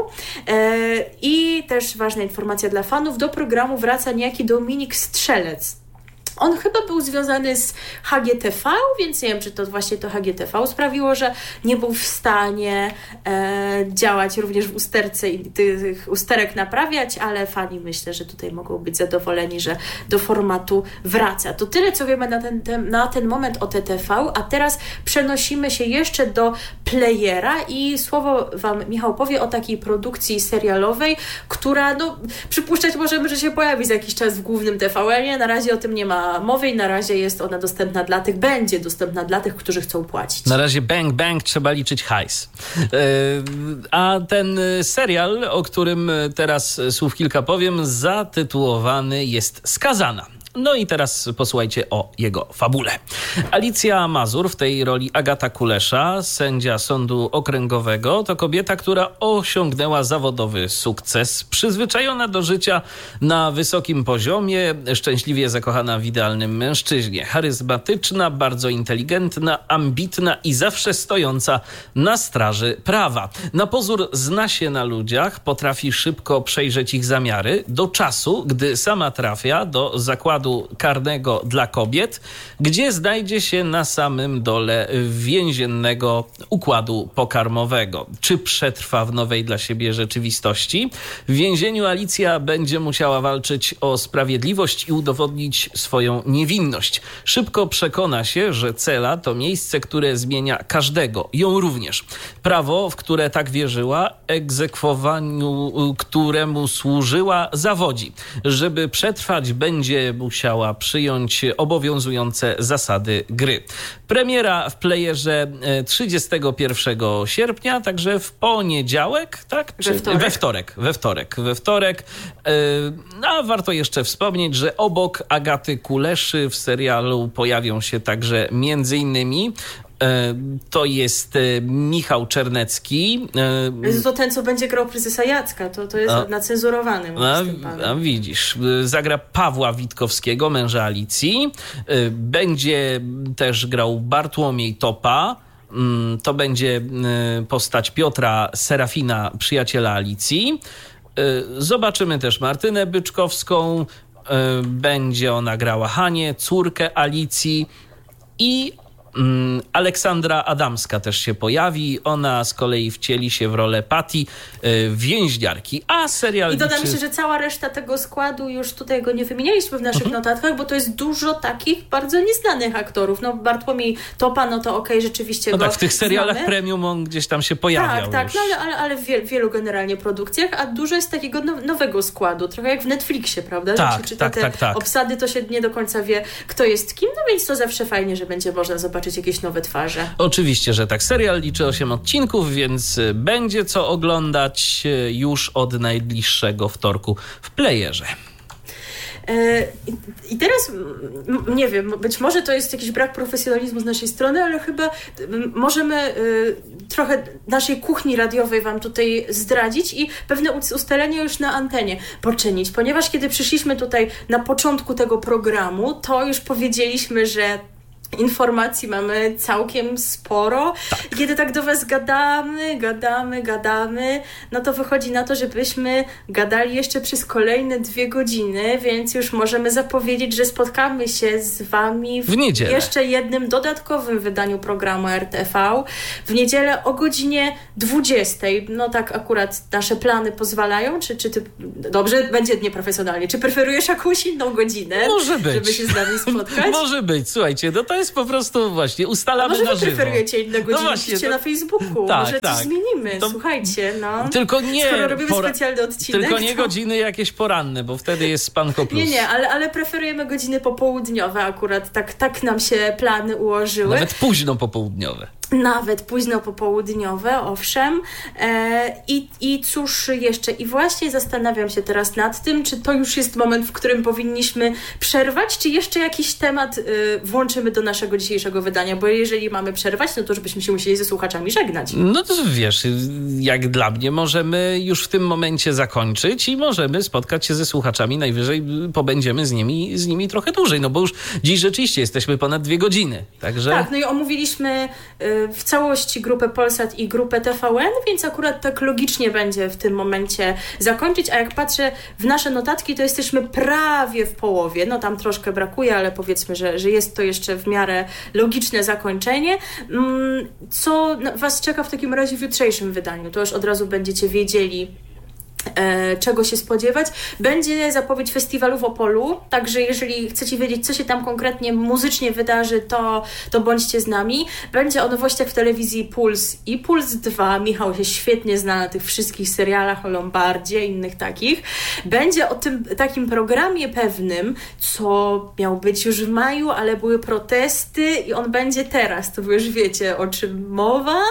I też ważna informacja dla fanów, do programu wraca niejaki Dominik Strzelec. On chyba był związany z HGTV, więc nie wiem, czy to właśnie to HGTV sprawiło, że nie był w stanie działać również w usterce i tych usterek naprawiać, ale fani myślę, że tutaj mogą być zadowoleni, że do formatu wraca. To tyle, co wiemy na ten moment o TTV, a teraz przenosimy się jeszcze do playera i słowo Wam Michał powie o takiej produkcji serialowej, która przypuszczać możemy, że się pojawi za jakiś czas w głównym TVN-ie. Na razie o tym nie ma mowy i na razie jest ona dostępna dla tych, będzie dostępna dla tych, którzy chcą płacić. Na razie bang, bang, trzeba liczyć hajs. A ten serial, o którym teraz słów kilka powiem, zatytułowany jest Skazana. No i teraz posłuchajcie o jego fabule. Alicja Mazur, w tej roli Agata Kulesza, sędzia sądu okręgowego, to kobieta, która osiągnęła zawodowy sukces, przyzwyczajona do życia na wysokim poziomie, szczęśliwie zakochana w idealnym mężczyźnie, charyzmatyczna, bardzo inteligentna, ambitna i zawsze stojąca na straży prawa. Na pozór zna się na ludziach, potrafi szybko przejrzeć ich zamiary, do czasu, gdy sama trafia do zakładu karnego dla kobiet, gdzie znajdzie się na samym dole więziennego układu pokarmowego. Czy przetrwa w nowej dla siebie rzeczywistości? W więzieniu Alicja będzie musiała walczyć o sprawiedliwość i udowodnić swoją niewinność. Szybko przekona się, że cela to miejsce, które zmienia każdego, ją również. Prawo, w które tak wierzyła, egzekwowaniu któremu służyła, zawodzi. Żeby przetrwać, będzie musiała przyjąć obowiązujące zasady gry. Premiera w playerze 31 sierpnia, także w poniedziałek, tak? Czy we wtorek. A warto jeszcze wspomnieć, że obok Agaty Kuleszy w serialu pojawią się także m.in. To jest Michał Czernecki. To ten, co będzie grał prezesa Jacka, to jest nacenzurowany. A widzisz, zagra Pawła Witkowskiego, męża Alicji. Będzie też grał Bartłomiej Topa. To będzie postać Piotra Serafina, przyjaciela Alicji. Zobaczymy też Martynę Byczkowską. Będzie ona grała Hanię, córkę Alicji. I Aleksandra Adamska też się pojawi. Ona z kolei wcieli się w rolę Patty, więźniarki. A serial... I dodam się, że cała reszta tego składu, już tutaj go nie wymienialiśmy w naszych notatkach, bo to jest dużo takich bardzo nieznanych aktorów. No Bartłomiej Topa, no to okej, rzeczywiście go tak, w tych serialach znamy. premium on gdzieś tam się pojawiał. Tak, no ale w wielu generalnie produkcjach, a dużo jest takiego nowego składu, trochę jak w Netflixie, prawda? Że się czyta te obsady, to się nie do końca wie, kto jest kim, no więc to zawsze fajnie, że będzie można zobaczyć jakieś nowe twarze. Oczywiście, że tak. Serial liczy 8 odcinków, więc będzie co oglądać już od najbliższego wtorku w playerze. I teraz, nie wiem, być może to jest jakiś brak profesjonalizmu z naszej strony, ale chyba możemy trochę naszej kuchni radiowej wam tutaj zdradzić i pewne ustalenia już na antenie poczynić, ponieważ kiedy przyszliśmy tutaj na początku tego programu, to już powiedzieliśmy, że informacji mamy całkiem sporo. Tak. I kiedy tak do was gadamy, no to wychodzi na to, żebyśmy gadali jeszcze przez kolejne 2 godziny, więc już możemy zapowiedzieć, że spotkamy się z wami w niedzielę. Jeszcze jednym dodatkowym wydaniu programu RTV w niedzielę o godzinie 20. No tak akurat nasze plany pozwalają, czy ty... Dobrze, będzie nieprofesjonalnie. Czy preferujesz jakąś inną godzinę? Może być. Żeby się z nami spotkać? Może być. Słuchajcie, no to jest po prostu właśnie ustalamy na żywo. Może wy preferujecie inne godziny, piszcie na Facebooku. Tak, może coś zmienimy. To... Słuchajcie, no. Tylko nie... Skoro robimy specjalny odcinek. Tylko nie godziny jakieś poranne, bo wtedy jest spanko plus. Nie, ale preferujemy godziny popołudniowe akurat. Tak nam się plany ułożyły. Nawet późno popołudniowe. Nawet późno popołudniowe, owszem. I cóż jeszcze? I właśnie zastanawiam się teraz nad tym, czy to już jest moment, w którym powinniśmy przerwać, czy jeszcze jakiś temat włączymy do naszego dzisiejszego wydania, bo jeżeli mamy przerwać, no to już byśmy się musieli ze słuchaczami żegnać. No to wiesz, jak dla mnie możemy już w tym momencie zakończyć i możemy spotkać się ze słuchaczami, najwyżej pobędziemy z nimi trochę dłużej, no bo już dziś rzeczywiście jesteśmy ponad 2 godziny, także... Tak, no i omówiliśmy w całości grupę Polsat i grupę TVN, więc akurat tak logicznie będzie w tym momencie zakończyć, a jak patrzę w nasze notatki, to jesteśmy prawie w połowie, no tam troszkę brakuje, ale powiedzmy, że jest to jeszcze w miarę logiczne zakończenie. Co was czeka w takim razie w jutrzejszym wydaniu? To już od razu będziecie wiedzieli, czego się spodziewać. Będzie zapowiedź festiwalu w Opolu, także jeżeli chcecie wiedzieć, co się tam konkretnie muzycznie wydarzy, to bądźcie z nami. Będzie o nowościach w telewizji Puls i Puls 2. Michał się świetnie zna na tych wszystkich serialach o Lombardzie i innych takich. Będzie o tym takim programie pewnym, co miał być już w maju, ale były protesty i on będzie teraz. To wy już wiecie, o czym mowa,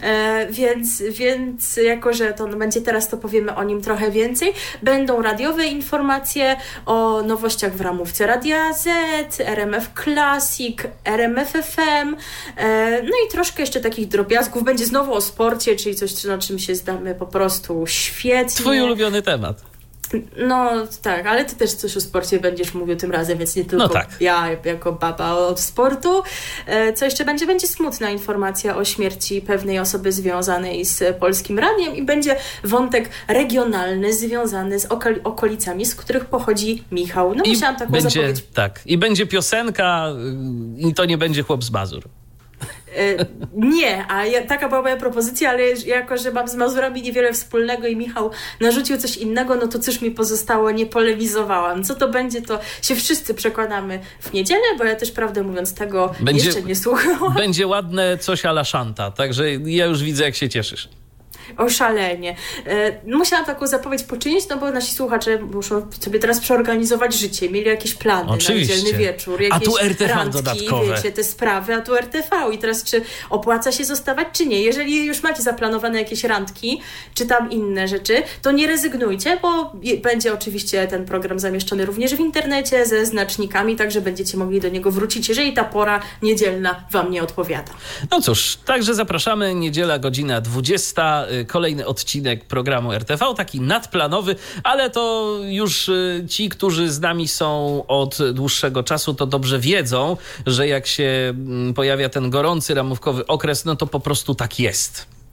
więc jako, że to będzie teraz, to powiemy o nim trochę więcej. Będą radiowe informacje o nowościach w ramówce Radia Z, RMF Classic, RMF FM, no i troszkę jeszcze takich drobiazgów. Będzie znowu o sporcie, czyli coś, na czym się zdamy po prostu świetnie. Twój ulubiony temat. No tak, ale ty też coś o sporcie będziesz mówił tym razem, więc nie tylko ja jako baba od sportu. Co jeszcze będzie? Będzie smutna informacja o śmierci pewnej osoby związanej z Polskim Radiem i będzie wątek regionalny związany z okolicami, z których pochodzi Michał. No musiałam taką zapowiedź. Tak, i będzie piosenka i to nie będzie Chłop z Mazur. Nie, taka była moja propozycja, ale jako, że mam z Mazurami niewiele wspólnego i Michał narzucił coś innego, no to cóż mi pozostało, nie polemizowałam. Co to będzie, to się wszyscy przekonamy w niedzielę, bo ja też prawdę mówiąc tego jeszcze nie słuchałam. Będzie ładne coś a la Szanta, także ja już widzę, jak się cieszysz. Oszalenie. Musiałam taką zapowiedź poczynić, no bo nasi słuchacze muszą sobie teraz przeorganizować życie. Mieli jakieś plany Oczywiście. Na niedzielny wieczór, jakieś a tu RTV randki, dodatkowe. Wiecie, te sprawy, a tu RTV. I teraz czy opłaca się zostawać, czy nie? Jeżeli już macie zaplanowane jakieś randki, czy tam inne rzeczy, to nie rezygnujcie, bo będzie oczywiście ten program zamieszczony również w internecie ze znacznikami, także będziecie mogli do niego wrócić, jeżeli ta pora niedzielna wam nie odpowiada. No cóż, także zapraszamy. Niedziela, godzina 20. Kolejny odcinek programu RTV, taki nadplanowy, ale to już ci, którzy z nami są od dłuższego czasu, to dobrze wiedzą, że jak się pojawia ten gorący ramówkowy okres, no to po prostu tak jest.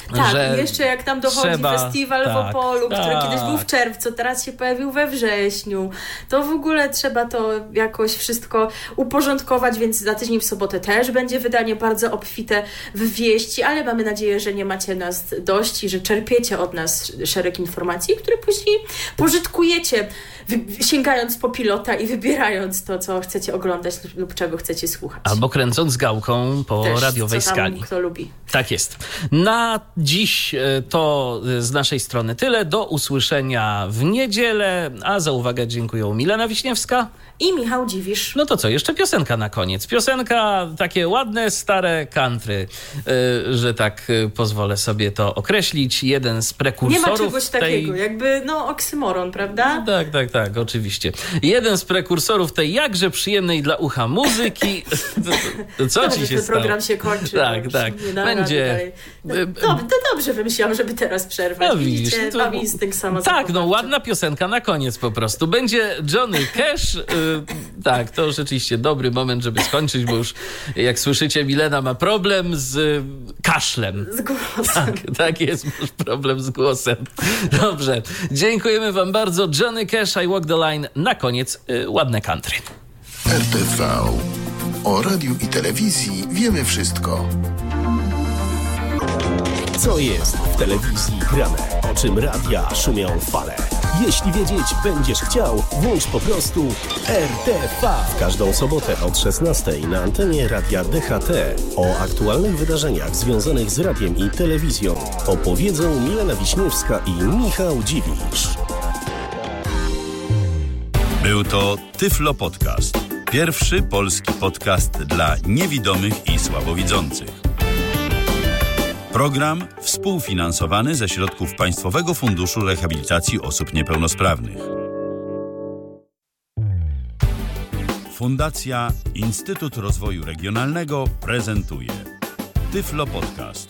Tak, że i jeszcze jak tam dochodzi festiwal w Opolu, który kiedyś był w czerwcu, teraz się pojawił we wrześniu, to w ogóle trzeba to jakoś wszystko uporządkować, więc za tydzień w sobotę też będzie wydanie bardzo obfite w wieści, ale mamy nadzieję, że nie macie nas dość i że czerpiecie od nas szereg informacji, które później pożytkujecie, sięgając po pilota i wybierając to, co chcecie oglądać lub czego chcecie słuchać. Albo kręcąc gałką po też, radiowej co tam skali. Kto lubi. Tak jest. Na dziś to z naszej strony tyle. Do usłyszenia w niedzielę. A za uwagę dziękuję Milena Wiśniewska i Michał Dziwisz. No to co, jeszcze piosenka na koniec. Piosenka, takie ładne, stare country, że tak pozwolę sobie to określić. Jeden z prekursorów. Nie ma czegoś takiego, jakby oksymoron, prawda? Tak, oczywiście. Jeden z prekursorów tej jakże przyjemnej dla ucha muzyki. Co dobrze, ci się ten stało? program się kończy. Tak. Będzie. To dobrze wymyśliłam, żeby teraz przerwać. No widzicie, to... mam instynkt Tak, ładna piosenka na koniec po prostu. Będzie Johnny Cash. Tak, to rzeczywiście dobry moment, żeby skończyć, bo już jak słyszycie, Milena ma problem z kaszlem. Z głosem. Tak jest, masz problem z głosem. Dobrze, dziękujemy wam bardzo. Johnny Cash, I Walk the Line. Na koniec ładne country. RTV. O radiu i telewizji wiemy wszystko. Co jest w telewizji grane? O czym radia szumią fale? Jeśli wiedzieć będziesz chciał, włącz po prostu RTV. W każdą sobotę od 16:00 na antenie radia DHT o aktualnych wydarzeniach związanych z radiem i telewizją opowiedzą Milena Wiśniewska i Michał Dziwisz. Był to Tyflo Podcast. Pierwszy polski podcast dla niewidomych i słabowidzących. Program współfinansowany ze środków Państwowego Funduszu Rehabilitacji Osób Niepełnosprawnych. Fundacja Instytut Rozwoju Regionalnego prezentuje Tyflo Podcast.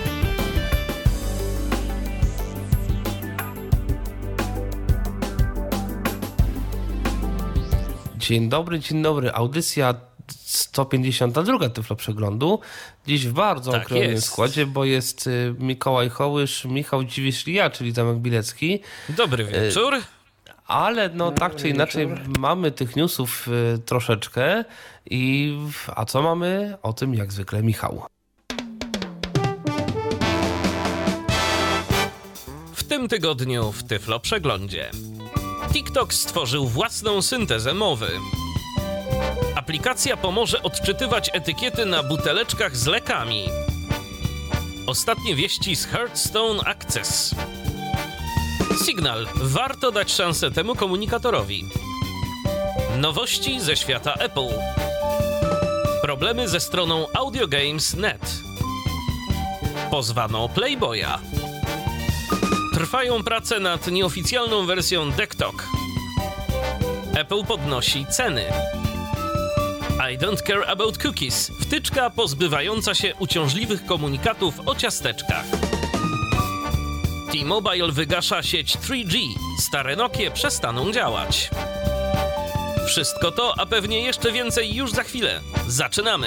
Dzień dobry. Audycja 152 Tyflo Przeglądu. Dziś w bardzo okrojnym składzie, bo jest Mikołaj Hołysz, Michał Dziwisz i ja, czyli Tomek Bilecki. Dobry wieczór. Ale tak czy inaczej mamy tych newsów troszeczkę. A co mamy? O tym jak zwykle Michał. W tym tygodniu w Tyflo Przeglądzie. TikTok stworzył własną syntezę mowy. Aplikacja pomoże odczytywać etykiety na buteleczkach z lekami. Ostatnie wieści z Hearthstone Access. Sygnal. Warto dać szansę temu komunikatorowi. Nowości ze świata Apple. Problemy ze stroną audiogames.net. Pozwano Playboya. Trwają prace nad nieoficjalną wersją DeckTalk. Apple podnosi ceny. I don't care about cookies. Wtyczka pozbywająca się uciążliwych komunikatów o ciasteczkach. T-Mobile wygasza sieć 3G. Stare Nokie przestaną działać. Wszystko to, a pewnie jeszcze więcej już za chwilę. Zaczynamy!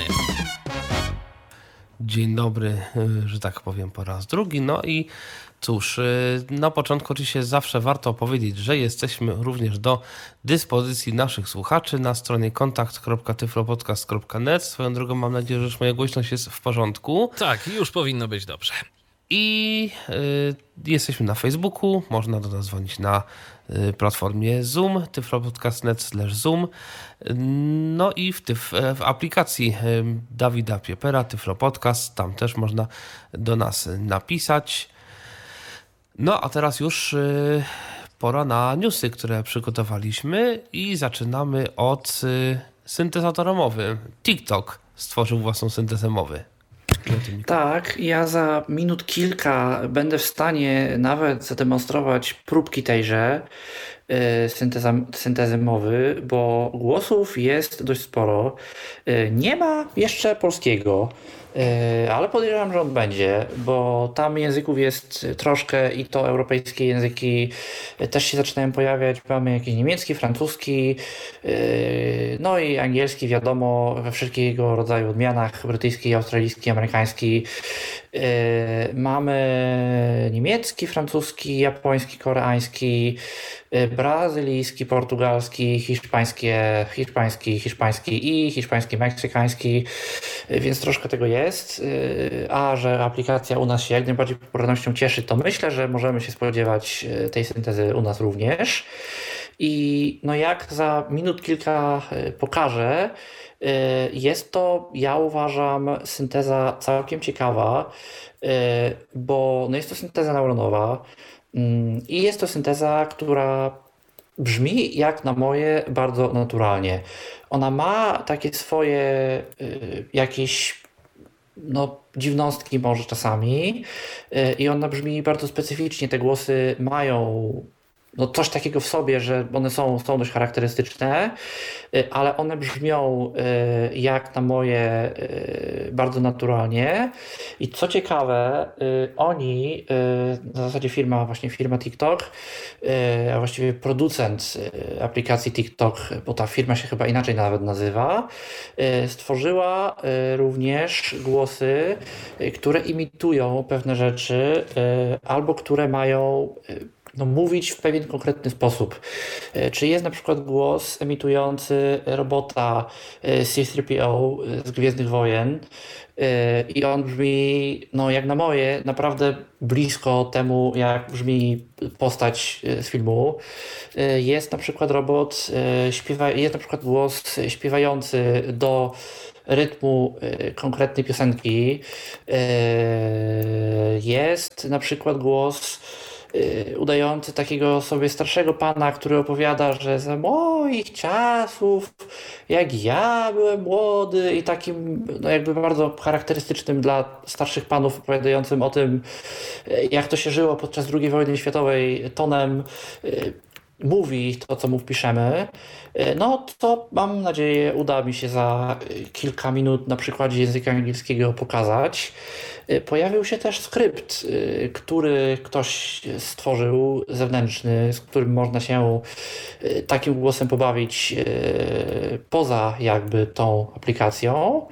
Dzień dobry, że tak powiem po raz drugi. No i cóż, na początku oczywiście zawsze warto powiedzieć, że jesteśmy również do dyspozycji naszych słuchaczy na stronie kontakt.tyflopodcast.net. Swoją drogą mam nadzieję, że już moja głośność jest w porządku. Tak, już powinno być dobrze. I jesteśmy na Facebooku, można do nas dzwonić na platformie Zoom, tyflopodcast.net/Zoom. No i w aplikacji Dawida Piepera, Tyflo Podcast, tam też można do nas napisać. No a teraz już pora na newsy, które przygotowaliśmy i zaczynamy od syntezatora mowy. TikTok stworzył własną syntezę mowy. Tak, ja za minut kilka będę w stanie nawet zademonstrować próbki tejże syntezy mowy, bo głosów jest dość sporo. Nie ma jeszcze polskiego, Ale podejrzewam, że on będzie, bo tam języków jest troszkę i to europejskie języki też się zaczynają pojawiać. Mamy jakiś niemiecki, francuski, no i angielski, wiadomo, we wszelkiego jego rodzaju odmianach, brytyjski, australijski, amerykański. Mamy niemiecki, francuski, japoński, koreański, brazylijski, portugalski, hiszpański, meksykański, więc troszkę tego jest. A że aplikacja u nas się jak najbardziej popularnością cieszy, to myślę, że możemy się spodziewać tej syntezy u nas również. I no jak za minut kilka pokażę, jest to, ja uważam, synteza całkiem ciekawa, bo no jest to synteza neuronowa i jest to synteza, która brzmi jak na moje bardzo naturalnie. Ona ma takie swoje jakieś dziwnostki może czasami i ona brzmi bardzo specyficznie. Te głosy mają coś takiego w sobie, że one są dość charakterystyczne, ale one brzmią jak na moje bardzo naturalnie. I co ciekawe, oni, w zasadzie firma TikTok, a właściwie producent aplikacji TikTok, bo ta firma się chyba inaczej nawet nazywa, stworzyła również głosy, które imitują pewne rzeczy albo które mają mówić w pewien konkretny sposób. Czy jest na przykład głos emitujący robota C-3PO z Gwiezdnych Wojen i on brzmi, jak na moje, naprawdę blisko temu, jak brzmi postać z filmu. Jest na przykład jest na przykład głos śpiewający do rytmu konkretnej piosenki. Jest na przykład głos udający takiego sobie starszego pana, który opowiada, że za moich czasów, jak ja byłem młody, i takim jakby bardzo charakterystycznym dla starszych panów opowiadającym o tym, jak to się żyło podczas II wojny światowej tonem mówi to, co mu wpiszemy. To mam nadzieję uda mi się za kilka minut na przykładzie języka angielskiego pokazać. Pojawił się też skrypt, który ktoś stworzył, zewnętrzny, z którym można się takim głosem pobawić poza jakby tą aplikacją.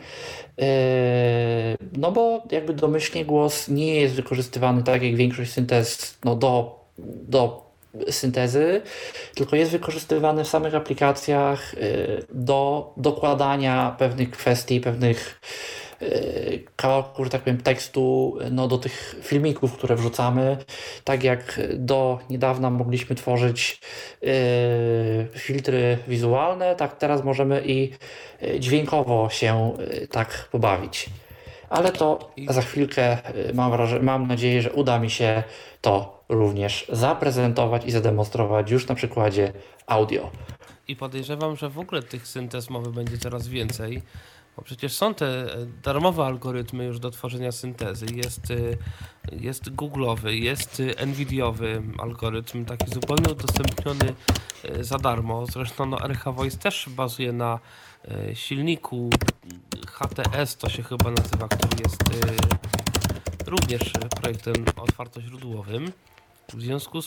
Bo jakby domyślnie głos nie jest wykorzystywany tak jak większość syntez do syntezy, tylko jest wykorzystywany w samych aplikacjach do dokładania pewnych kwestii, pewnych kawałków, że tak powiem, tekstu do tych filmików, które wrzucamy. Tak jak do niedawna mogliśmy tworzyć filtry wizualne, tak teraz możemy i dźwiękowo się tak pobawić. Ale to za chwilkę mam nadzieję, że uda mi się to również zaprezentować i zademonstrować już na przykładzie audio. I podejrzewam, że w ogóle tych syntez mowy będzie coraz więcej, bo przecież są te darmowe algorytmy już do tworzenia syntezy. Jest Google'owy, jest Nvidiaowy algorytm, taki zupełnie udostępniony za darmo. Zresztą RH Voice też bazuje na silniku HTS, to się chyba nazywa, który jest również projektem otwartoźródłowym. W związku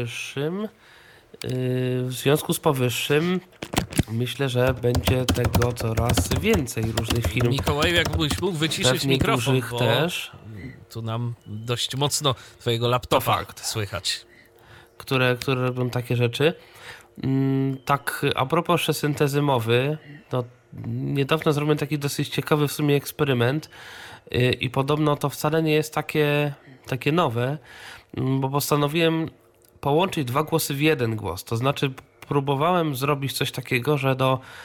z powyższym myślę, że będzie tego coraz więcej różnych firm. Mikołaj, jakbyś mógł wyciszyć mikrofon, bo też, tu nam dość mocno twojego laptopa słychać. Które robią takie rzeczy. Tak, a propos jeszcze syntezy mowy, niedawno zrobiłem taki dosyć ciekawy w sumie eksperyment i podobno to wcale nie jest takie nowe, bo postanowiłem połączyć dwa głosy w jeden głos. To znaczy próbowałem zrobić coś takiego, że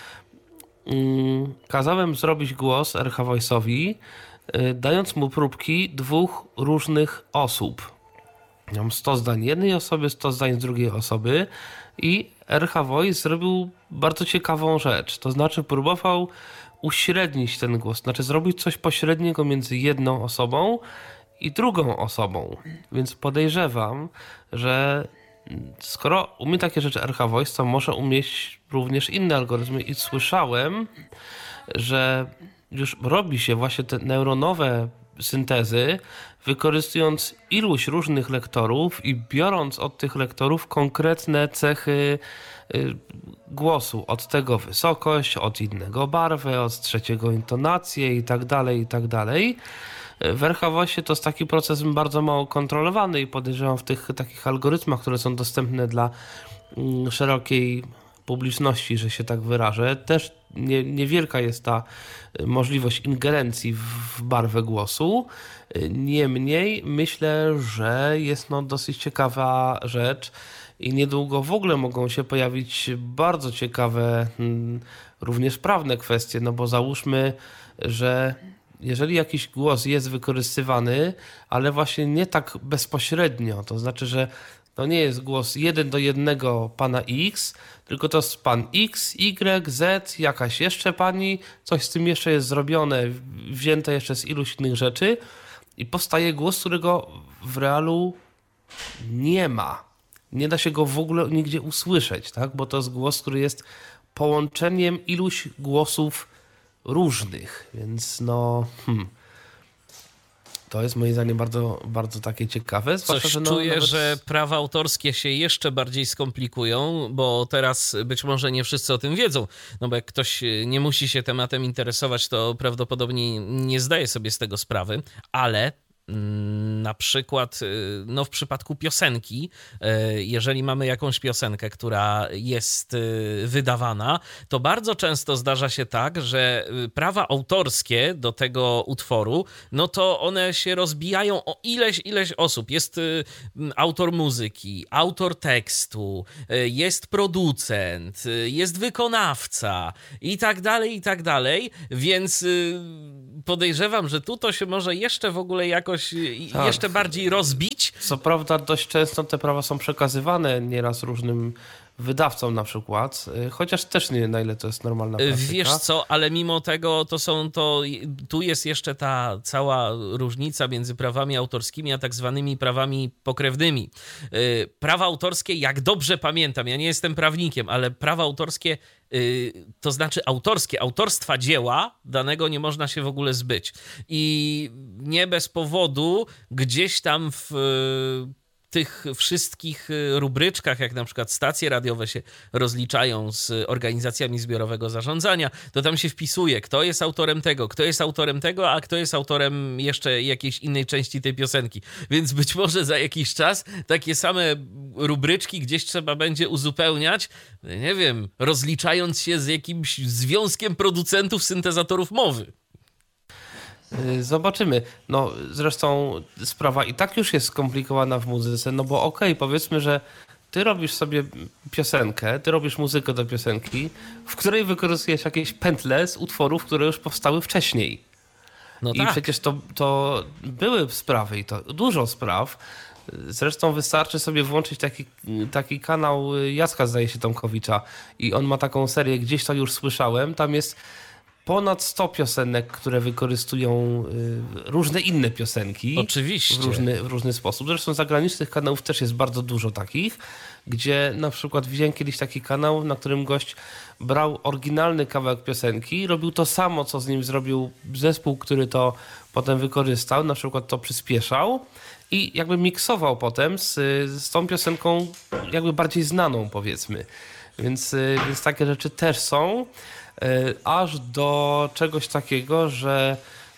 kazałem zrobić głos RH Voice'owi, dając mu próbki dwóch różnych osób. Mam 100 zdań jednej osoby, 100 zdań z drugiej osoby i RH Voice zrobił bardzo ciekawą rzecz. To znaczy próbował uśrednić ten głos, znaczy zrobić coś pośredniego między jedną osobą i drugą osobą. Więc podejrzewam, że skoro umie takie rzeczy RH Voice, to może umieć również inne algorytmy i słyszałem, że już robi się właśnie te neuronowe syntezy, wykorzystując iluś różnych lektorów i biorąc od tych lektorów konkretne cechy głosu. Od tego wysokość, od innego barwę, od trzeciego intonację i tak dalej. W RH to jest taki proces bardzo mało kontrolowany i podejrzewam w tych takich algorytmach, które są dostępne dla szerokiej publiczności, że się tak wyrażę, też niewielka jest ta możliwość ingerencji w barwę głosu. Niemniej myślę, że jest dosyć ciekawa rzecz i niedługo w ogóle mogą się pojawić bardzo ciekawe, również prawne kwestie, bo załóżmy, że jeżeli jakiś głos jest wykorzystywany, ale właśnie nie tak bezpośrednio, to znaczy, że to nie jest głos 1:1 pana X, tylko to jest pan X, Y, Z, jakaś jeszcze pani, coś z tym jeszcze jest zrobione, wzięte jeszcze z iluś innych rzeczy i powstaje głos, którego w realu nie ma. Nie da się go w ogóle nigdzie usłyszeć, tak? Bo to jest głos, który jest połączeniem iluś głosów różnych, więc to jest moim zdaniem bardzo, bardzo takie ciekawe. Coś czuję, że prawa autorskie się jeszcze bardziej skomplikują, bo teraz być może nie wszyscy o tym wiedzą, bo jak ktoś nie musi się tematem interesować, to prawdopodobnie nie zdaje sobie z tego sprawy, ale na przykład w przypadku piosenki, jeżeli mamy jakąś piosenkę, która jest wydawana, to bardzo często zdarza się tak, że prawa autorskie do tego utworu, to one się rozbijają o ileś osób. Jest autor muzyki, autor tekstu, jest producent, jest wykonawca i tak dalej, więc podejrzewam, że tu to się może jeszcze w ogóle jakoś jeszcze bardziej rozbić. Co prawda dość często te prawa są przekazywane nieraz różnym wydawcom na przykład, chociaż też nie na ile to jest normalna praktyka. Wiesz co, ale mimo tego tu jest jeszcze ta cała różnica między prawami autorskimi a tak zwanymi prawami pokrewnymi. Prawa autorskie, jak dobrze pamiętam, ja nie jestem prawnikiem, ale prawa autorskie, to znaczy autorstwa dzieła danego nie można się w ogóle zbyć. I nie bez powodu gdzieś tam w tych wszystkich rubryczkach, jak na przykład stacje radiowe się rozliczają z organizacjami zbiorowego zarządzania, to tam się wpisuje, kto jest autorem tego, a kto jest autorem jeszcze jakiejś innej części tej piosenki. Więc być może za jakiś czas takie same rubryczki gdzieś trzeba będzie uzupełniać, nie wiem, rozliczając się z jakimś związkiem producentów syntezatorów mowy. Zobaczymy. Zresztą sprawa i tak już jest skomplikowana w muzyce, bo powiedzmy, że ty robisz sobie piosenkę, ty robisz muzykę do piosenki, w której wykorzystujesz jakieś pętle z utworów, które już powstały wcześniej. I przecież to były sprawy i to dużo spraw. Zresztą wystarczy sobie włączyć taki kanał Jacka, zdaje się, Tomkowicza i on ma taką serię, gdzieś to już słyszałem, tam jest ponad 100 piosenek, które wykorzystują różne inne piosenki. Oczywiście. W różny sposób. Zresztą zagranicznych kanałów też jest bardzo dużo takich, gdzie na przykład widziałem kiedyś taki kanał, na którym gość brał oryginalny kawałek piosenki, robił to samo, co z nim zrobił zespół, który to potem wykorzystał, na przykład to przyspieszał i jakby miksował potem z tą piosenką jakby bardziej znaną, powiedzmy. Więc takie rzeczy też są. Aż do czegoś takiego, że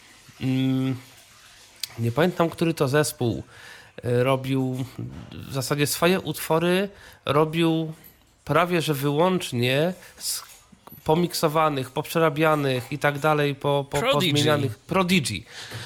nie pamiętam, który to zespół robił, w zasadzie swoje utwory robił prawie że wyłącznie z pomiksowanych, poprzerabianych i tak dalej, pozmienianych Prodigy.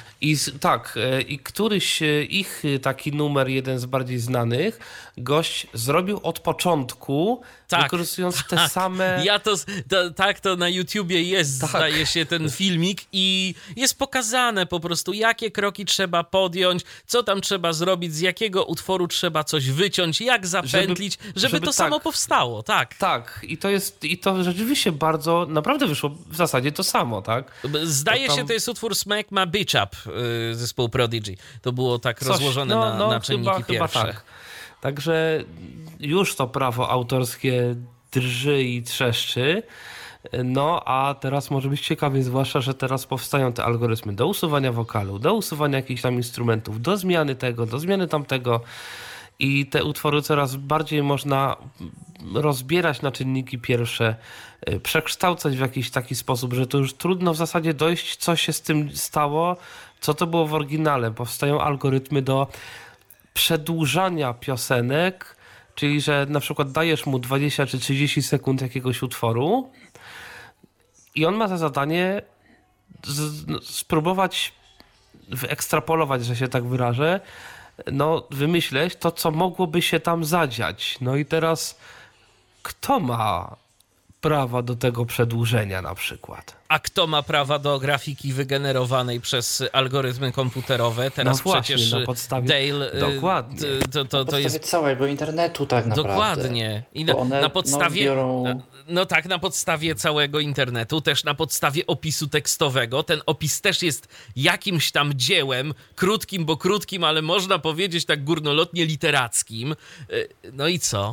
I któryś ich taki numer, jeden z bardziej znanych, gość zrobił od początku, wykorzystując te same... To na YouTubie jest, zdaje się, ten filmik i jest pokazane po prostu, jakie kroki trzeba podjąć, co tam trzeba zrobić, z jakiego utworu trzeba coś wyciąć, jak zapętlić, żeby to samo powstało, tak. Tak, i to rzeczywiście bardzo, naprawdę wyszło w zasadzie to samo, tak? Zdaje się, to jest utwór Smack My Bitch Up, zespołu Prodigy. To było tak rozłożone na czynniki pierwsze. Tak. Także już to prawo autorskie drży i trzeszczy. No, a teraz może być ciekawie, zwłaszcza, że teraz powstają te algorytmy do usuwania wokalu, do usuwania jakichś tam instrumentów, do zmiany tego, do zmiany tamtego. I te utwory coraz bardziej można rozbierać na czynniki pierwsze, przekształcać w jakiś taki sposób, że to już trudno w zasadzie dojść, co się z tym stało, co to było w oryginale. Powstają algorytmy do przedłużania piosenek, czyli że na przykład dajesz mu 20 czy 30 sekund jakiegoś utworu i on ma za zadanie spróbować wyekstrapolować, że się tak wyrażę, no wymyśleć to, co mogłoby się tam zadziać. No i teraz kto ma prawa do tego przedłużenia na przykład? A kto ma prawa do grafiki wygenerowanej przez algorytmy komputerowe? Teraz no właśnie, przecież na podstawie, Dale... Na podstawie jest całego internetu tak naprawdę. Dokładnie. I na podstawie... biorą... No tak, na podstawie całego internetu, też na podstawie opisu tekstowego. Ten opis też jest jakimś tam dziełem, krótkim, bo krótkim, ale można powiedzieć tak górnolotnie literackim. No i co?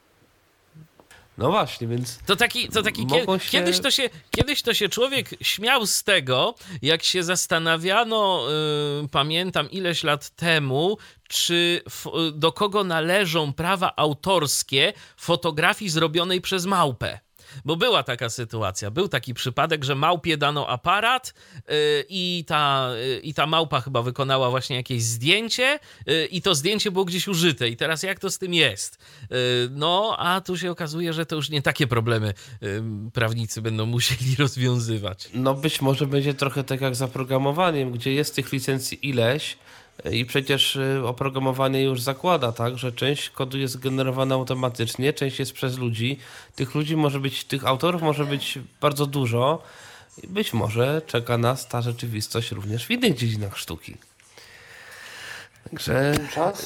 No właśnie, więc... To taki kiedyś to się człowiek śmiał z tego, jak się zastanawiano, pamiętam ileś lat temu, czy do kogo należą prawa autorskie fotografii zrobionej przez małpę. Bo była taka sytuacja, był taki przypadek, że małpie dano aparat i ta małpa chyba wykonała właśnie jakieś zdjęcie i to zdjęcie było gdzieś użyte. I teraz jak to z tym jest? No, a tu się okazuje, że to już nie takie problemy prawnicy będą musieli rozwiązywać. No być może będzie trochę tak jak z oprogramowaniem, gdzie jest tych licencji ileś, i przecież oprogramowanie już zakłada, tak, że część kodu jest generowana automatycznie, część jest przez ludzi. Tych autorów może być bardzo dużo i być może czeka nas ta rzeczywistość również w innych dziedzinach sztuki. Także